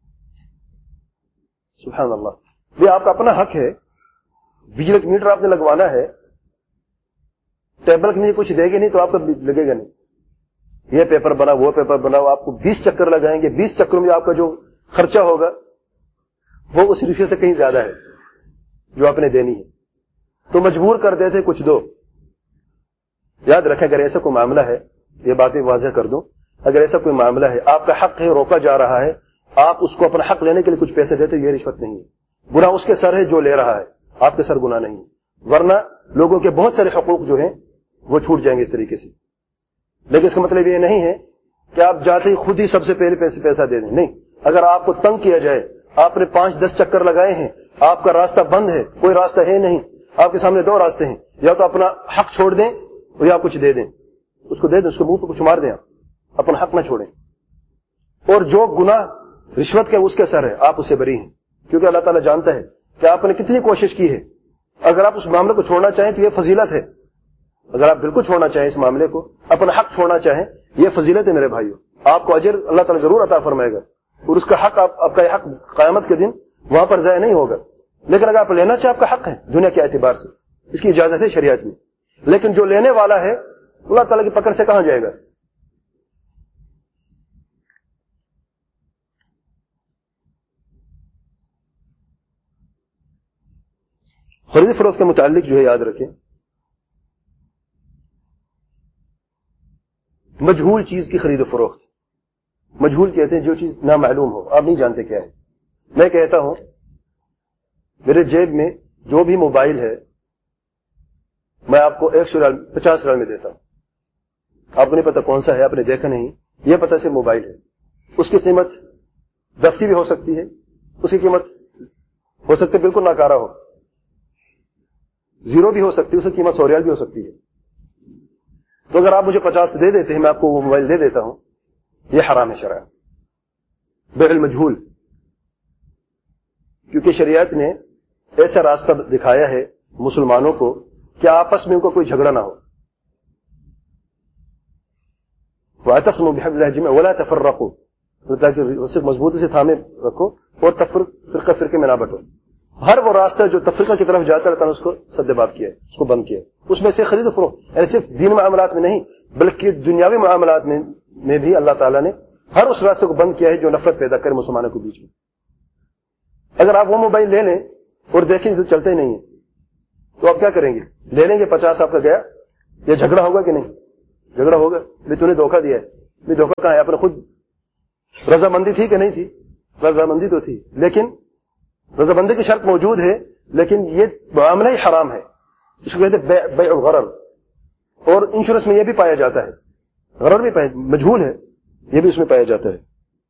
سبحان اللہ. یہ آپ کا اپنا حق ہے. بجلی کا میٹر آپ نے لگوانا ہے، ٹیبل کے نیچے کچھ دے گے نہیں تو آپ کا لگے گا نہیں. یہ پیپر بنا، وہ پیپر بنا، آپ کو 20 چکر لگائیں گے. 20 چکروں میں آپ کا جو خرچہ ہوگا وہ اس رشوت سے کہیں زیادہ ہے جو آپ نے دینی ہے. تو مجبور کر دیتے کچھ دو. یاد رکھیں اگر ایسا کوئی معاملہ ہے، یہ بات بھی واضح کر دوں، اگر ایسا کوئی معاملہ ہے آپ کا حق ہے، روکا جا رہا ہے، آپ اس کو اپنا حق لینے کے لیے کچھ پیسے دیتے، یہ رشوت نہیں ہے. گناہ اس کے سر ہے جو لے رہا ہے، آپ کے سر گناہ نہیں ہے. ورنہ لوگوں کے بہت سارے حقوق جو ہیں وہ چھوٹ جائیں گے اس طریقے سے. لیکن اس کا مطلب یہ نہیں ہے کہ آپ جاتے ہی خود ہی سب سے پہلے پیسہ دے دیں. نہیں، اگر آپ کو تنگ کیا جائے، آپ نے 5-10 چکر لگائے ہیں، آپ کا راستہ بند ہے، کوئی راستہ ہے نہیں، آپ کے سامنے 2 راستے ہیں، یا تو اپنا حق چھوڑ دیں یا کچھ دے دیں. اس کو دے دیں، اس کو منہ پہ کچھ مار دیں، آپ اپنا حق نہ چھوڑیں. اور جو گناہ رشوت کا اس کے سر ہے، آپ اس سے بری ہیں، کیونکہ اللہ تعالیٰ جانتا ہے کہ آپ نے کتنی کوشش کی ہے. اگر آپ اس معاملے کو چھوڑنا چاہیں تو یہ فضیلت ہے. اگر آپ بالکل چھوڑنا چاہیں اس معاملے کو، اپنا حق چھوڑنا چاہیں، یہ فضیلت ہے میرے بھائیو. آپ کو اجر اللہ تعالیٰ ضرور عطا فرمائے گا، اور اس کا حق آپ کا حق قیامت کے دن وہاں پر ضائع نہیں ہوگا. لیکن اگر آپ لینا چاہیں، آپ کا حق ہے دنیا کے اعتبار سے، اس کی اجازت ہے شریعت میں. لیکن جو لینے والا ہے اللہ تعالیٰ کی پکڑ سے کہاں جائے گا؟ خرید فروخت کے متعلق جو ہے یاد رکھیں، مجہول چیز کی خرید و فروخت. مجہول کہتے ہیں جو چیز نامعلوم ہو، آپ نہیں جانتے کیا ہے. میں کہتا ہوں میرے جیب میں جو بھی موبائل ہے میں آپ کو 100 ریال 50 ریال میں دیتا ہوں. آپ کو نہیں پتا کون سا ہے، آپ نے دیکھا نہیں، یہ پتہ سے موبائل ہے. اس کی قیمت 10 کی بھی ہو سکتی ہے، اس کی قیمت ہو سکتی ہے بالکل ناکارہ ہو، 0 بھی ہو سکتی ہے، اس کی قیمت 100 ریال بھی ہو سکتی ہے. تو اگر آپ مجھے 50 دے دیتے ہیں، میں آپ کو وہ موبائل دے دیتا ہوں، یہ حرام ہے شرعاً، بیع المجہول. کیونکہ شریعت نے ایسا راستہ دکھایا ہے مسلمانوں کو کہ آپس میں ان کو کوئی جھگڑا نہ ہو. وَاعْتَصِمُوا بِحَبْلِ اللَّهِ جَمِيعًا وَلَا تَفَرَّقُوا، تاکہ اسے مضبوطی سے تھامے رکھو اور فرقے میں نہ بٹو. ہر وہ راستہ جو تفریقہ کی طرف جاتا ہے، اللہ تعالیٰ نے اس کو سد باب کیا ہے، اس کو بند کیا ہے. اس میں سے خرید و فروخت، یعنی صرف دین معاملات میں نہیں بلکہ دنیاوی معاملات میں بھی اللہ تعالیٰ نے ہر اس راستے کو بند کیا ہے جو نفرت پیدا کرے مسلمانوں کے بیچ میں. اگر آپ وہ موبائل لے لیں اور دیکھیں تو چلتے ہی نہیں ہے تو آپ کیا کریں گے؟ لے لیں گے، 50 آپ کا گیا، یہ جھگڑا ہوگا کہ نہیں؟ جھگڑا ہوگا بھی تو نے دھوکہ دیا ہے، بھی دھوکہ کہاں ہے؟ آپ نے خود رضامندی تھی کہ نہیں تھی؟ رضامندی تو تھی، لیکن رضامندی کی شرط موجود ہے، لیکن یہ معاملہ ہی حرام ہے، اس کو کہتے ہیں بیع الغرر. اور انشورنس میں یہ بھی پایا جاتا ہے، غرر بھی مجہول ہے، یہ بھی اس میں پایا جاتا ہے.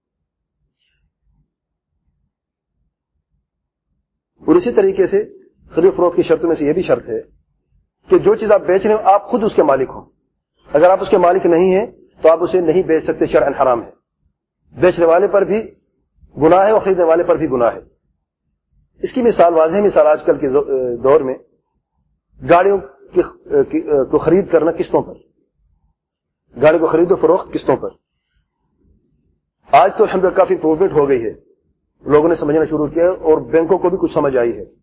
اور اسی طریقے سے خرید فروخت کی شرطوں میں سے یہ بھی شرط ہے کہ جو چیز آپ بیچ رہے ہو آپ خود اس کے مالک ہوں. اگر آپ اس کے مالک نہیں ہیں تو آپ اسے نہیں بیچ سکتے، شرعاً حرام ہے. بیچنے والے پر بھی گناہ ہے اور خریدنے والے پر بھی گناہ ہے. اس کی مثال، واضح مثال آج کل کے دور میں گاڑیوں کو خرید کرنا قسطوں پر، گاڑی کو خرید و فروخت قسطوں پر. آج تو الحمدللہ کافی امپروومنٹ ہو گئی ہے، لوگوں نے سمجھنا شروع کیا اور بینکوں کو بھی کچھ سمجھ آئی ہے.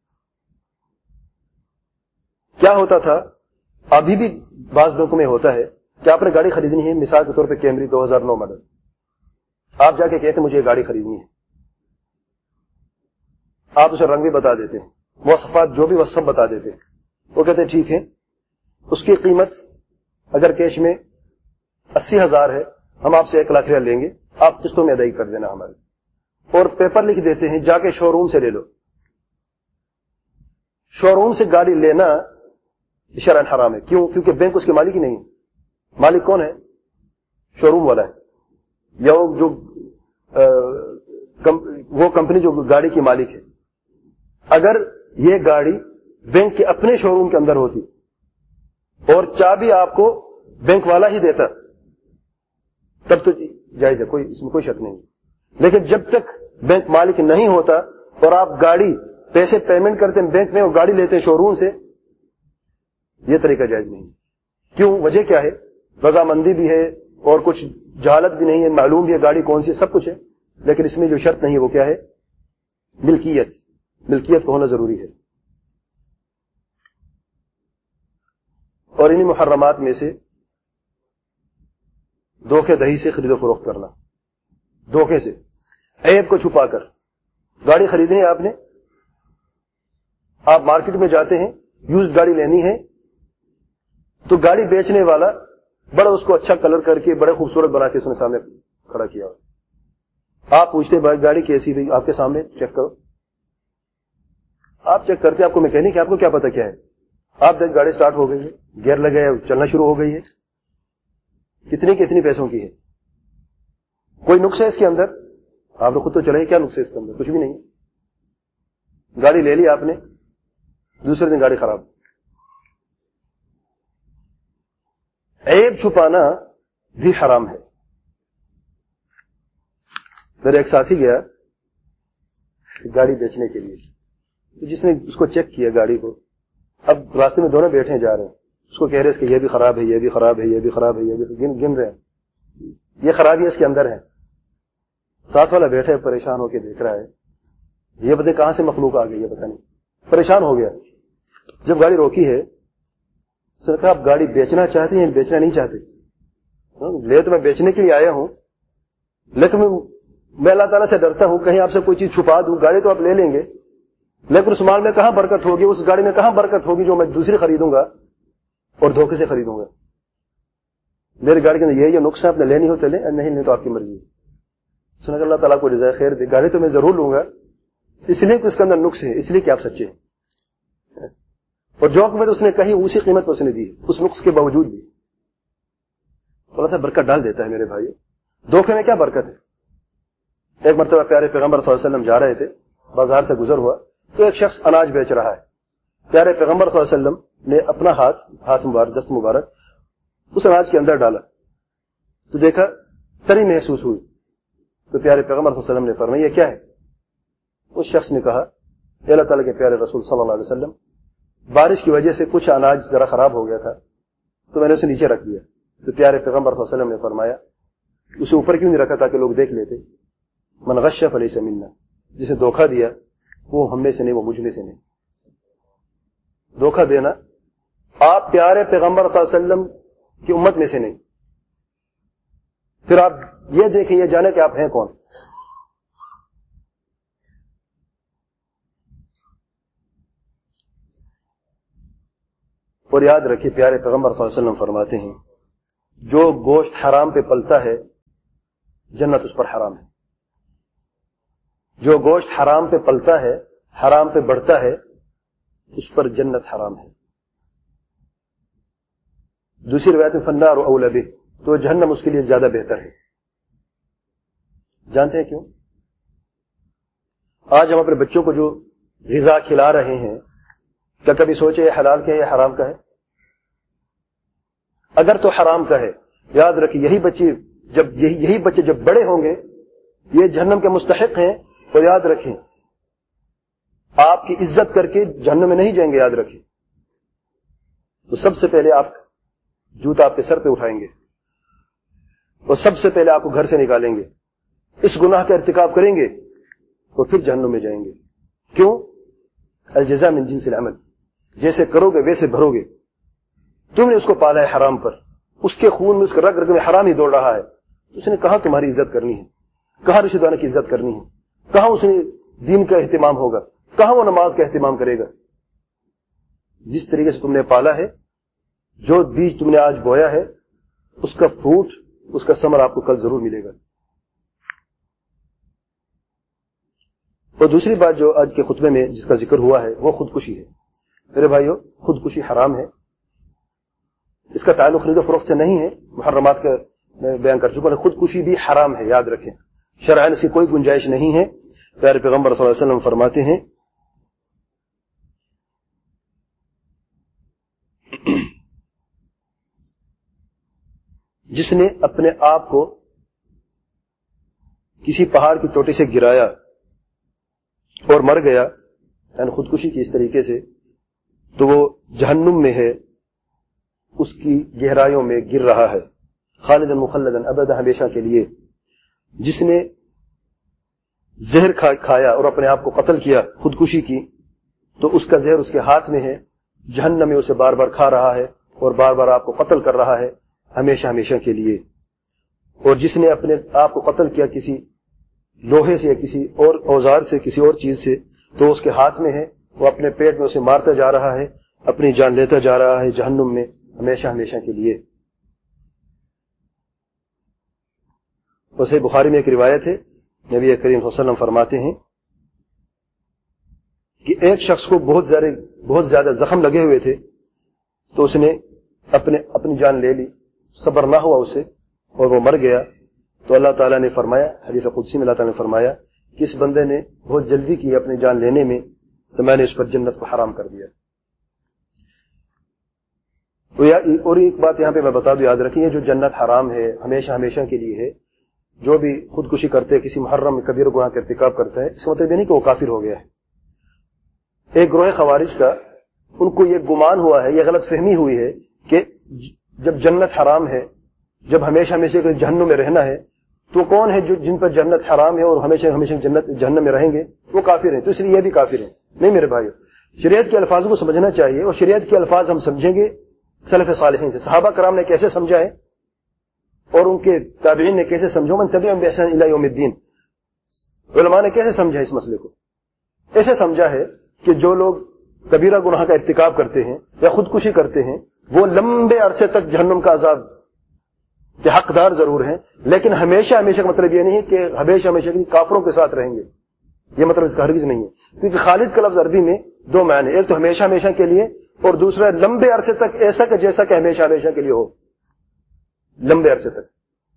کیا ہوتا تھا، ابھی بھی بعض بینکوں میں ہوتا ہے کہ آپ نے گاڑی خریدنی ہے، مثال کے طور پہ کیمری 2009 ماڈل، آپ جا کے کہتے ہیں مجھے یہ گاڑی خریدنی ہے، آپ اسے رنگ بھی بتا دیتے ہیں، مواصفات جو بھی وہ سب بتا دیتے ہیں. وہ کہتے ہیں ٹھیک ہے، اس کی قیمت اگر کیش میں 80,000 ہے، ہم آپ سے 1,00,000 روپیہ لیں گے، آپ قسطوں میں ادائیگی کر دینا ہمارے. اور پیپر لکھ دیتے ہیں جا کے شو روم سے لے لو. شو روم سے گاڑی لینا شرعاً حرام ہے. کیوں؟ کیونکہ بینک اس کے مالک ہی نہیں ہے. مالک کون ہے؟ شو روم والا ہے، یا وہ کمپنی جو گاڑی کی مالک ہے. اگر یہ گاڑی بینک کے اپنے شو روم کے اندر ہوتی اور چابی آپ کو بینک والا ہی دیتا تب تو جائز ہے، اس میں کوئی شک نہیں. لیکن جب تک بینک مالک نہیں ہوتا اور آپ گاڑی پیسے پیمنٹ کرتے ہیں بینک میں اور گاڑی لیتے ہیں شو روم سے، یہ طریقہ جائز نہیں. کیوں؟ وجہ کیا ہے؟ رضامندی بھی ہے اور کچھ جہالت بھی نہیں ہے، معلوم بھی ہے گاڑی کون سی ہے، سب کچھ ہے، لیکن اس میں جو شرط نہیں ہے وہ کیا ہے؟ ملکیت کو ہونا ضروری ہے. اور انہی محرمات میں سے دھوکے دہی سے خرید و فروخت کرنا، دھوکے سے، عیب کو چھپا کر. گاڑی خریدنی ہے آپ نے، آپ مارکیٹ میں جاتے ہیں، یوزڈ گاڑی لینی ہے، تو گاڑی بیچنے والا بڑا اس کو اچھا کلر کر کے بڑے خوبصورت بنا کے اس نے سامنے کھڑا کیا. آپ پوچھتے ہیں بھائی گاڑی کیسی رہی؟ آپ کے سامنے چیک کرو. آپ چیک کرتے، آپ کو میکینک ہے، آپ کو کیا پتا کیا ہے؟ آپ دیکھ گاڑی سٹارٹ ہو گئی ہے، گیئر لگے ہے، چلنا شروع ہو گئی ہے، کتنی پیسوں کی ہے؟ کوئی نقص ہے اس کے اندر؟ آپ نے خود تو چلے، کیا نقص ہے اس کے اندر؟ کچھ بھی نہیں. گاڑی لے لی آپ نے، دوسرے دن گاڑی خراب. عیب چھپانا بھی حرام ہے. میرا ایک ساتھی گیا گاڑی بیچنے کے لیے، تو جس نے اس کو چیک کیا گاڑی کو، اب راستے میں دونوں بیٹھے جا رہے ہیں، اس کو کہہ رہے اس کہ یہ بھی خراب ہے، یہ بھی خراب ہے، یہ بھی خراب ہے، یہ بھی گن رہے ہیں، یہ خرابی اس کے اندر ہے. ساتھ والا بیٹھا ہے، پریشان ہو کے دیکھ رہا ہے، یہ پتہ کہاں سے مخلوق آ گئی، یہ پتہ نہیں، پریشان ہو گیا. جب گاڑی روکی ہے اس نے کہا آپ گاڑی بیچنا چاہتے ہیں یا بیچنا نہیں چاہتے؟ لے تو میں بیچنے کے لیے آیا ہوں، لیکن میں اللہ تعالیٰ سے ڈرتا ہوں کہیں آپ سے کوئی چیز چھپا دوں. گاڑی تو آپ لے لیں گے لیکن اس مال میں کہاں برکت ہوگی، اس گاڑی میں کہاں برکت ہوگی جو میں دوسری خریدوں گا اور دھوکے سے خریدوں گا. میری گاڑی کے اندر یہ جو نقص ہے، آپ نے لینی ہو تو لیں، نہیں تو آپ کی مرضی ہے. سنا کہ اللہ تعالیٰ کو جزائے خیر دے. گاڑی تو میں ضرور لوں گا، اس لیے کہ اس کے اندر نقص ہے، اس لیے کہ آپ سچے ہیں. اور جو قیمت اس نے کہی اسی قیمت پر اس نے دی، اس نقص کے باوجود بھی. تو اللہ تعالیٰ برکت ڈال دیتا ہے میرے بھائی. دھوکے میں کیا برکت ہے؟ ایک مرتبہ پیارے پیغمبر صلی اللہ علیہ وسلم جا رہے تھے، بازار سے گزر ہوا تو ایک شخص اناج بیچ رہا ہے. پیارے پیغمبر صلی اللہ علیہ وسلم نے اپنا ہاتھ مبارک، دست مبارک اس اناج کے اندر ڈالا تو دیکھا تری محسوس ہوئی. تو پیارے پیغمبر صلی اللہ علیہ وسلم نے فرمایا یہ کیا ہے؟ اس شخص نے کہا اے اللہ تعالیٰ کے پیارے رسول صلی اللہ علیہ وسلم، بارش کی وجہ سے کچھ اناج ذرا خراب ہو گیا تھا تو میں نے اسے نیچے رکھ دیا. تو پیارے پیغمبر صلی اللہ علیہ وسلم نے فرمایا اسے اوپر کیوں نہیں رکھا تاکہ لوگ دیکھ لیتے؟ من غش فلیس منا، جسے دھوکہ دیا وہ ہم میں سے نہیں، وہ مجھ میں سے نہیں. دھوکہ دینا، آپ پیارے پیغمبر صلی اللہ علیہ وسلم کی امت میں سے نہیں، پھر آپ یہ دیکھیں، یہ جانے کہ آپ ہیں کون. اور یاد رکھیے پیارے پیغمبر صلی اللہ علیہ وسلم فرماتے ہیں جو گوشت حرام پہ پلتا ہے جنت اس پر حرام ہے. جو گوشت حرام پہ پلتا ہے، حرام پہ بڑھتا ہے، اس پر جنت حرام ہے. دوسری روایت میں فالنار اولی بہ، تو جہنم اس کے لیے زیادہ بہتر ہے. جانتے ہیں کیوں؟ آج ہم اپنے بچوں کو جو غذا کھلا رہے ہیں، کیا کبھی سوچے یہ حلال کا ہے یا حرام کا ہے؟ اگر تو حرام کا ہے، یاد رکھیں یہی بچے جب بڑے ہوں گے یہ جہنم کے مستحق ہیں. اور یاد رکھیں آپ کی عزت کر کے جہنم میں نہیں جائیں گے. یاد رکھیں تو سب سے پہلے آپ جوتا آپ کے سر پہ اٹھائیں گے اور سب سے پہلے آپ کو گھر سے نکالیں گے. اس گناہ کا ارتکاب کریں گے تو پھر جہنم میں جائیں گے. کیوں؟ الجزاء من جنس العمل، جیسے کرو گے ویسے بھرو گے. تم نے اس کو پالا ہے حرام پر، اس کے خون میں اس کے رگ رگ میں حرام ہی دوڑ رہا ہے. اس نے کہاں تمہاری عزت کرنی ہے، کہاں رشتہ داروں کی عزت کرنی ہے، کہاں اس نے دین کا اہتمام ہوگا، کہاں وہ نماز کا اہتمام کرے گا. جس طریقے سے تم نے پالا ہے، جو بیج تم نے آج بویا ہے، اس کا فروٹ، اس کا ثمر آپ کو کل ضرور ملے گا. اور دوسری بات جو آج کے خطبے میں جس کا ذکر ہوا ہے وہ خودکشی ہے. میرے بھائیو، خودکشی حرام ہے. اس کا تعلق خرید و فروخت سے نہیں ہے، محرمات کا میں بیان کر چکا ہوں. خودکشی بھی حرام ہے، یاد رکھیں. شرعاً اس کی کوئی گنجائش نہیں ہے. پیارے پیغمبر صلی اللہ علیہ وسلم فرماتے ہیں جس نے اپنے آپ کو کسی پہاڑ کی چوٹی سے گرایا اور مر گیا، یعنی خودکشی کی اس طریقے سے، تو وہ جہنم میں ہے، اس کی گہرائیوں میں گر رہا ہے، خالداً مخلداً ابدا، ہمیشہ کے لیے. جس نے زہر کھایا اور اپنے آپ کو قتل کیا، خودکشی کی، تو اس کا زہر اس کے ہاتھ میں ہے، جہنم میں اسے بار بار کھا رہا ہے اور بار بار آپ کو قتل کر رہا ہے، ہمیشہ ہمیشہ کے لیے. اور جس نے اپنے آپ کو قتل کیا کسی لوہے سے یا کسی اور اوزار سے، کسی اور چیز سے، تو اس کے ہاتھ میں ہے، وہ اپنے پیٹ میں اسے مارتا جا رہا ہے، اپنی جان لیتا جا رہا ہے جہنم میں، ہمیشہ ہمیشہ کے لیے. اور صحیح بخاری میں ایک روایت ہے، نبی کریم صلی اللہ علیہ وسلم فرماتے ہیں کہ ایک شخص کو بہت زیادہ زخم لگے ہوئے تھے، تو اس نے اپنی جان لے لی، صبر نہ ہوا اسے اور وہ مر گیا. تو اللہ تعالیٰ نے فرمایا، حدیث قدسی میں اللہ تعالیٰ نے فرمایا کہ اس بندے نے بہت جلدی کی اپنی جان لینے میں، تو میں نے اس پر جنت کو حرام کر دیا. اور ایک بات یہاں پہ میں بتا دوں، یاد رکھیں، یہ جو جنت حرام ہے، ہمیشہ ہمیشہ کے لیے ہے. جو بھی خودکشی کرتے ہے، کسی محرم کبیر گناہ کا ارتکاب کرتا ہے، اس کا مطلب یہ نہیں کہ وہ کافر ہو گیا ہے. ایک گروہ خوارج کا ان کو یہ گمان ہوا ہے، یہ غلط فہمی ہوئی ہے کہ جب جنت حرام ہے، جب ہمیشہ ہمیشہ کے جہنم میں رہنا ہے، تو کون ہے جو جن پر جنت حرام ہے اور ہمیشہ ہمیشہ جہنم میں رہیں گے؟ وہ کافر ہیں، تو اس لیے یہ بھی کافر ہیں. نہیں میرے بھائیو، شریعت کے الفاظ کو سمجھنا چاہیے، اور شریعت کے الفاظ ہم سمجھیں گے سلف صالحین سے. صحابہ کرام نے کیسے سمجھا ہے اور ان کے تابعین نے کیسے سمجھا، من تبعهم بإحسان إلى يوم الدين. علماء نے کیسے سمجھا اس مسئلے کو؟ ایسے سمجھا ہے کہ جو لوگ کبیرہ گناہ کا ارتکاب کرتے ہیں یا خودکشی کرتے ہیں، وہ لمبے عرصے تک جہنم کا عذاب کے حقدار ضرور ہیں، لیکن ہمیشہ ہمیشہ کا مطلب یہ نہیں ہے کہ ہمیشہ ہمیشہ کے کافروں کے ساتھ رہیں گے. یہ مطلب اس کا ہرگز نہیں ہے، کیونکہ خالد کا لفظ عربی میں دو معنی، ایک تو ہمیشہ ہمیشہ کے لیے، اور دوسرا لمبے عرصے تک، ایسا کہ جیسا کہ ہمیشہ ہمیشہ کے لیے ہو، لمبے عرصے تک.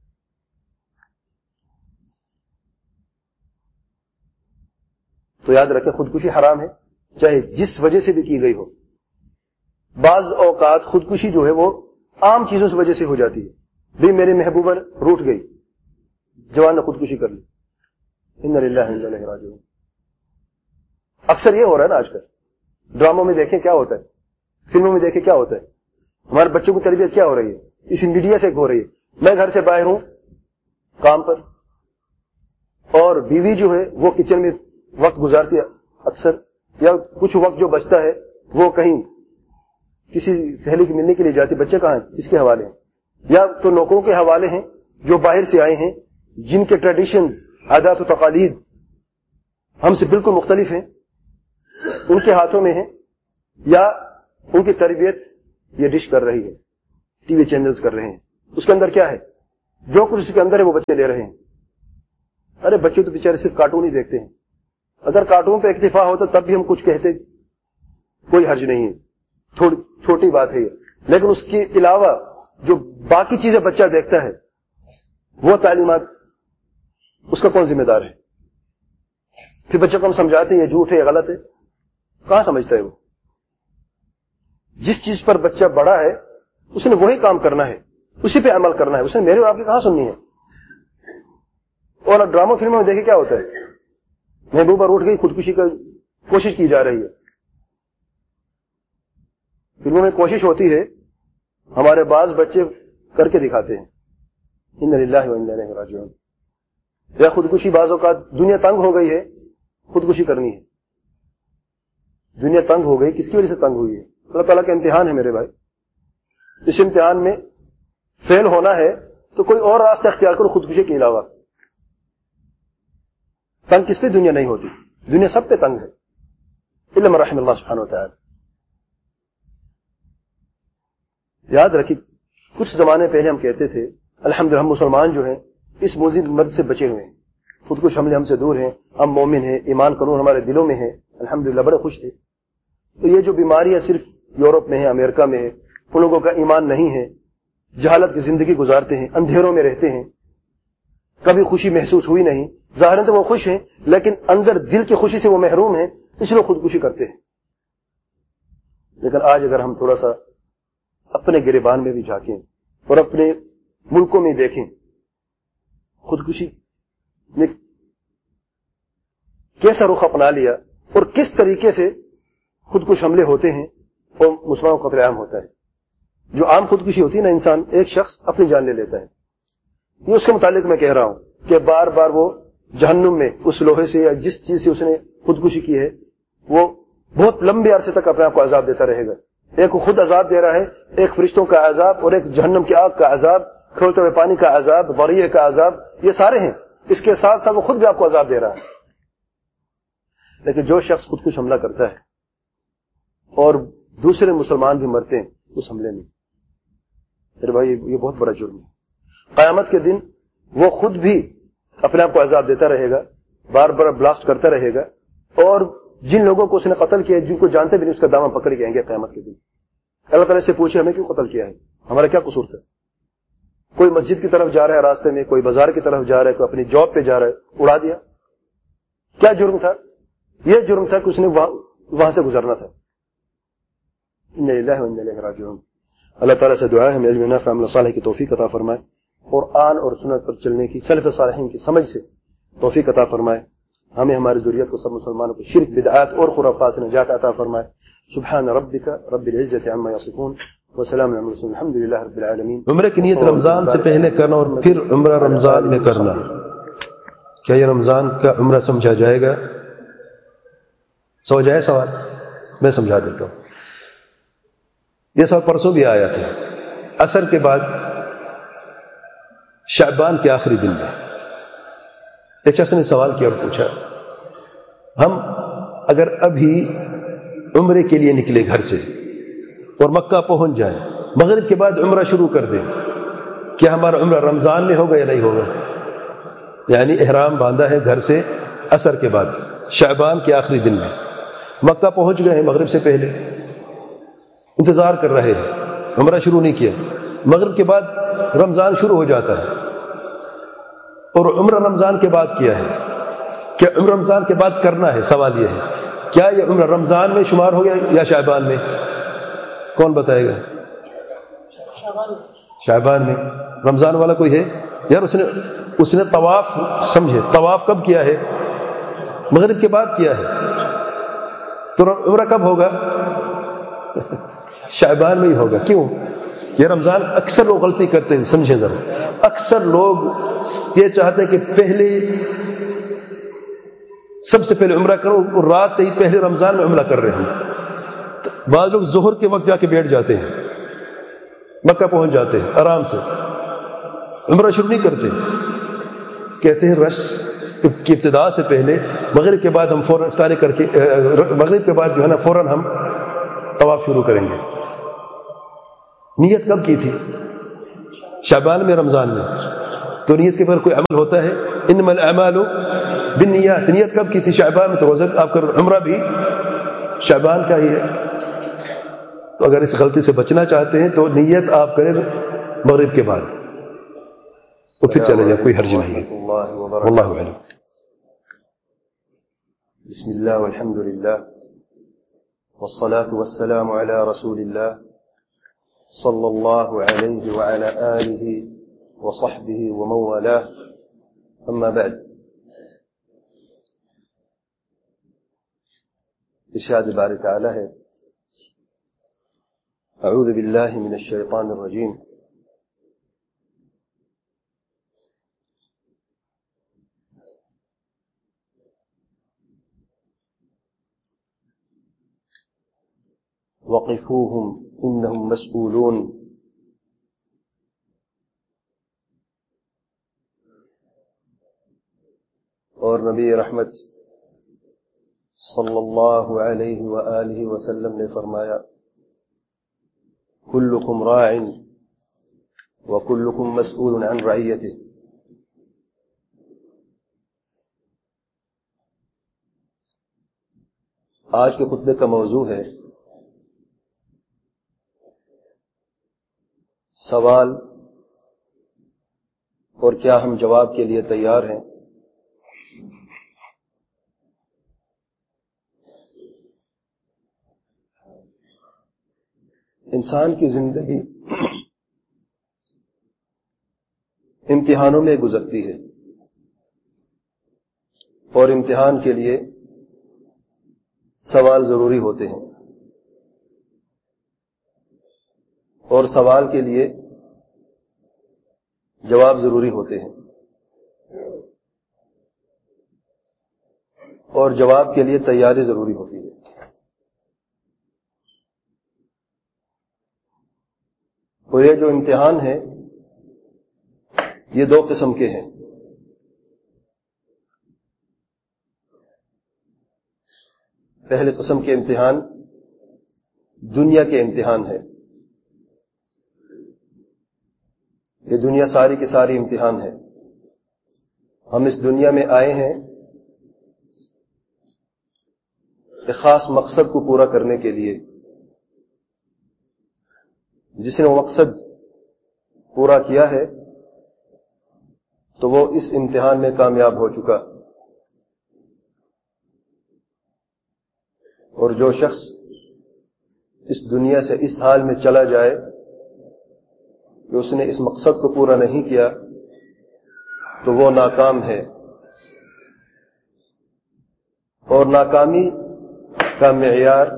تو یاد رکھیں خودکشی حرام ہے، چاہے جس وجہ سے بھی کی گئی ہو. بعض اوقات خودکشی جو ہے وہ عام چیزوں سے وجہ سے ہو جاتی ہے. بھی میری محبوبہ روٹ گئی، جوان نے خودکشی کر لی، انا للہ و انا الیہ راجعون. اکثر یہ ہو رہا ہے نا آج کل. ڈراموں میں دیکھیں کیا ہوتا ہے، فلموں میں دیکھیں کیا ہوتا ہے. ہمارے بچوں کی تربیت کیا ہو رہی ہے؟ اس میڈیا سے ہو رہی ہے. میں گھر سے باہر ہوں کام پر، اور بیوی جو ہے وہ کچن میں وقت گزارتی ہے اکثر، یا کچھ وقت جو بچتا ہے وہ کہیں کسی سہیلی کی ملنے کے لیے جاتی. بچے کہاں ہیں؟ کس کے حوالے ہیں؟ یا تو نوکروں کے حوالے ہیں جو باہر سے آئے ہیں، جن کے ٹریڈیشنز، عادات و تقالید ہم سے بالکل مختلف ہیں، ان کے ہاتھوں میں ہیں، یا ان کی تربیت یہ ڈش کر رہی ہے، ٹی وی چینلز کر رہے ہیں. اس کے اندر کیا ہے؟ جو کچھ اس کے اندر ہے وہ بچے لے رہے ہیں. ارے بچے تو بیچارے صرف کارٹون ہی دیکھتے ہیں. اگر کارٹون پہ اکتفا ہوتا تب بھی ہم کچھ کہتے، کوئی حرج نہیں ہے، تھوڑی چھوٹی بات ہے یہ. لیکن اس کے علاوہ جو باقی چیزیں بچہ دیکھتا ہے وہ تعلیمات اس کا کون ذمہ دار ہے؟ پھر بچے کو ہم سمجھاتے ہیں یہ جھوٹ ہے یہ غلط ہے، کہاں سمجھتا ہے وہ؟ جس چیز پر بچہ بڑا ہے اس نے وہی کام کرنا ہے، اسی پہ عمل کرنا ہے، اس نے میرے اور آپ کی کہاں سننی ہے. اور ڈرامہ فلموں میں دیکھیں کیا ہوتا ہے، محبوبہ روٹ گئی، خودکشی کی کوشش کی جا رہی ہے. فلموں میں کوشش ہوتی ہے، ہمارے بعض بچے کر کے دکھاتے ہیں. انا للہ و انا الیہ راجعون. یا خودکشی بعض اوقات دنیا تنگ ہو گئی ہے، خودکشی کرنی ہے. دنیا تنگ ہو گئی، کس کی وجہ سے تنگ ہوئی ہے؟ اللہ تعالیٰ کا امتحان ہے میرے بھائی. اس امتحان میں فیل ہونا ہے تو کوئی اور راستہ اختیار کرو خودکشی کے علاوہ. تنگ کس پہ دنیا نہیں ہوتی، دنیا سب پہ تنگ ہے، الا من رحم اللہ سبحانہ وتعالی. یاد رکھیے کچھ زمانے پہلے ہم کہتے تھے الحمدللہ ہم مسلمان جو ہیں اس موذی مرض سے بچے ہوئے ہیں، خودکش حملے ہم سے دور ہیں، ہم مومن ہیں، ایمان قانون ہمارے دلوں میں ہے، الحمدللہ بڑے خوش تھے. تو یہ جو بیماریاں صرف یورپ میں ہیں، امریکہ میں ہے، ان لوگوں کا ایمان نہیں ہے، جہالت کی زندگی گزارتے ہیں، اندھیروں میں رہتے ہیں، کبھی خوشی محسوس ہوئی نہیں. ظاہراً تو وہ خوش ہیں لیکن اندر دل کی خوشی سے وہ محروم ہیں، اس لیے خودکشی کرتے ہیں. لیکن آج اگر ہم تھوڑا سا اپنے گریبان میں بھی جھانکیں اور اپنے ملکوں میں دیکھیں خودکشی نے کیسا رخ اپنا لیا اور کس طریقے سے خودکش حملے ہوتے ہیں اور مسلمانوں کا قتل عام ہوتا ہے. جو عام خودکشی ہوتی ہے نا، انسان ایک شخص اپنی جان لے لیتا ہے، یہ اس کے متعلق میں کہہ رہا ہوں کہ بار بار وہ جہنم میں اس لوہے سے یا جس چیز سے اس نے خودکشی کی ہے وہ بہت لمبے عرصے تک اپنے آپ کو عذاب دیتا رہے گا. ایک خود عذاب دے رہا ہے، ایک فرشتوں کا عذاب اور ایک جہنم کی آگ کا عذاب، کھولتے ہوئے پانی کا عذاب، ضریع کا عذاب، یہ سارے ہیں. اس کے ساتھ ساتھ وہ خود بھی آپ کو عذاب دے رہا ہے. لیکن جو شخص خودکش حملہ کرتا ہے اور دوسرے مسلمان بھی مرتے ہیں اس حملے میں، میرے بھائی یہ بہت بڑا جرم ہے. قیامت کے دن وہ خود بھی اپنے آپ کو عذاب دیتا رہے گا، بار بار بلاسٹ کرتا رہے گا، اور جن لوگوں کو اس نے قتل کیا ہے جن کو جانتے بھی نہیں اس کا دامن پکڑ کے آئیں گے قیامت کے دن. اللہ تعالیٰ سے پوچھے ہمیں کیوں قتل کیا ہے، ہمارا کیا قصور تھا؟ کوئی مسجد کی طرف جا رہا ہے راستے میں، کوئی بازار کی طرف جا رہا ہے، کوئی اپنی جاب پہ جا رہا ہے، اڑا دیا. کیا جرم تھا؟ یہ جرم تھا کہ اس نے وہاں سے گزرنا تھا. انا للہ و انا الیہ راجعون. اللہ تعالیٰ سے دعا ہے ہمیں علم نافع عمل صالح کی توفیق عطا فرمائے، قرآن اور سنت پر چلنے کی سلف صالحین کی سمجھ سے توفیق عطا فرمائے. ہمیں ہماری ذریت کو سب مسلمانوں کو شرک بدعات اور خرافات سے نجات عطا فرمائے. سبحان ربک رب العزت عما یصفون وسلام علی المرسلین الحمد للہ رب العالمین. عمرے کی نیت رمضان سے پہلے کرنا اور پھر عمرہ رمضان میں کرنا، کیا یہ رمضان کا عمرہ سمجھا جائے گا؟ سمجھ آئے سوال؟ میں سمجھا دیتا ہوں. یہ سوال پرسوں بھی آیا تھا. عصر کے بعد شعبان کے آخری دن میں ایک شخص نے سوال کیا اور پوچھا، ہم اگر ابھی عمرے کے لیے نکلے گھر سے اور مکہ پہنچ جائیں، مغرب کے بعد عمرہ شروع کر دیں، کیا ہمارا عمرہ رمضان میں ہوگا یا نہیں ہوگا؟ یعنی احرام باندھا ہے گھر سے عصر کے بعد شعبان کے آخری دن میں، مکہ پہنچ گئے ہیں مغرب سے پہلے، انتظار کر رہے ہیں، عمرہ شروع نہیں کیا، مغرب کے بعد رمضان شروع ہو جاتا ہے اور عمرہ رمضان کے بعد کیا ہے، کیا عمرہ رمضان کے بعد کرنا ہے؟ سوال یہ ہے کیا یہ عمرہ رمضان میں شمار ہو گیا یا شعبان میں؟ کون بتائے گا؟ شعبان میں. رمضان والا کوئی ہے یار؟ اس نے طواف، سمجھے طواف کب کیا ہے؟ مغرب کے بعد کیا ہے، تو عمرہ کب ہوگا؟ شعبان میں ہی ہوگا. کیوں؟ یہ رمضان اکثر لوگ غلطی کرتے ہیں، سمجھیں ذرا. اکثر لوگ یہ چاہتے ہیں کہ پہلے سب سے پہلے عمرہ کرو اور رات سے ہی پہلے رمضان میں عمرہ کر رہے ہیں. بعض لوگ ظہر کے وقت جا کے بیٹھ جاتے ہیں، مکہ پہنچ جاتے ہیں آرام سے، عمرہ شروع نہیں کرتے. کہتے ہیں رش کی ابتدا سے پہلے مغرب کے بعد ہم فوراً افطاری کر کے مغرب کے بعد جو ہے نا فوراً ہم طواف شروع کریں گے. نیت کب کی تھی؟ شعبان میں رمضان میں، تو نیت کے بغیر کوئی عمل ہوتا ہے؟ انما الاعمال بالنیات. نیت کب کی تھی؟ شعبان میں. تو روزہ آپ کا عمرہ بھی شعبان کا ہی ہے. تو اگر اس غلطی سے بچنا چاہتے ہیں تو نیت آپ کریں مغرب کے بعد، تو پھر چلے جائیں، کوئی حرج نہیں ہے. واللہ اعلم. بسم الله والحمد لله والصلاة والسلام على رسول الله صلى الله عليه وعلى آله وصحبه ومن والاه. أما بعد. ارشاد باری تعالی ہے: اعوذ باللہ من الشیطان الرجیم وقفوهم انهم مسئولون. اور نبی رحمت صلی اللہ علیہ وآلہ وسلم نے فرمایا: کلکم راع وکلکم مسئول عن رعیتہ. آج کے خطبے کا موضوع ہے سوال اور کیا ہم جواب کے لیے تیار ہیں. انسان کی زندگی امتحانوں میں گزرتی ہے، اور امتحان کے لیے سوال ضروری ہوتے ہیں، اور سوال کے لیے جواب ضروری ہوتے ہیں، اور جواب کے لیے تیاری ضروری ہوتی ہے. اور یہ جو امتحان ہے یہ دو قسم کے ہیں. پہلے قسم کے امتحان دنیا کے امتحان ہے. یہ دنیا ساری کی ساری امتحان ہے. ہم اس دنیا میں آئے ہیں ایک خاص مقصد کو پورا کرنے کے لیے. جس نے وہ مقصد پورا کیا ہے تو وہ اس امتحان میں کامیاب ہو چکا، اور جو شخص اس دنیا سے اس حال میں چلا جائے کہ اس نے اس مقصد کو پورا نہیں کیا تو وہ ناکام ہے. اور ناکامی کا معیار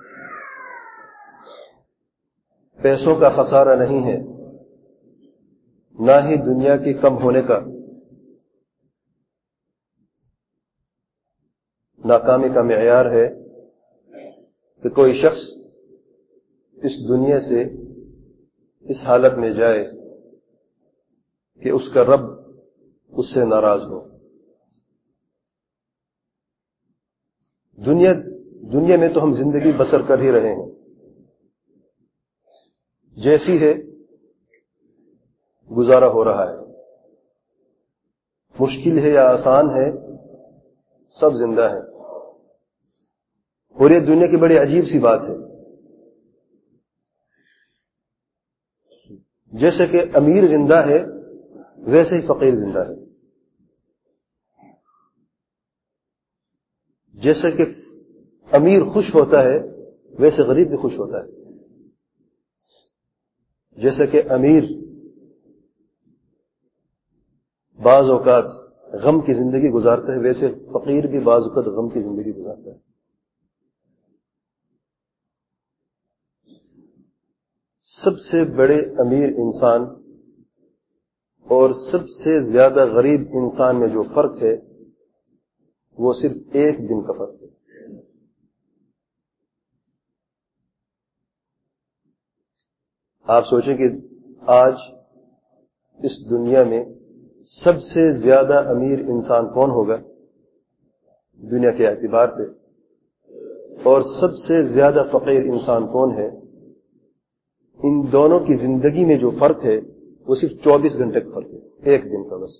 پیسوں کا خسارہ نہیں ہے، نہ ہی دنیا کے کم ہونے کا. ناکامی کا معیار ہے کہ کوئی شخص اس دنیا سے اس حالت میں جائے کہ اس کا رب اس سے ناراض ہو. دنیا میں تو ہم زندگی بسر کر ہی رہے ہیں، جیسی ہے گزارا ہو رہا ہے. مشکل ہے یا آسان ہے، سب زندہ ہے. اور یہ دنیا کی بڑی عجیب سی بات ہے. جیسے کہ امیر زندہ ہے ویسے ہی فقیر زندہ ہے. جیسے کہ امیر خوش ہوتا ہے ویسے غریب بھی خوش ہوتا ہے. جیسے کہ امیر بعض اوقات غم کی زندگی گزارتا ہے ویسے فقیر بھی بعض اوقات غم کی زندگی گزارتا ہے. سب سے بڑے امیر انسان اور سب سے زیادہ غریب انسان میں جو فرق ہے وہ صرف ایک دن کا فرق ہے. آپ سوچیں کہ آج اس دنیا میں سب سے زیادہ امیر انسان کون ہوگا دنیا کے اعتبار سے، اور سب سے زیادہ فقیر انسان کون ہے. ان دونوں کی زندگی میں جو فرق ہے وہ صرف 24 گھنٹے کا فرق ہے، ایک دن کا بس.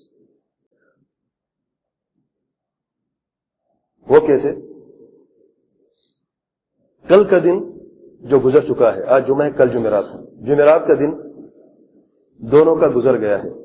وہ کیسے؟ کل کا دن جو گزر چکا ہے، آج جمعہ ہے، کل جمعرات ہے، جمعرات کا دن دونوں کا گزر گیا ہے.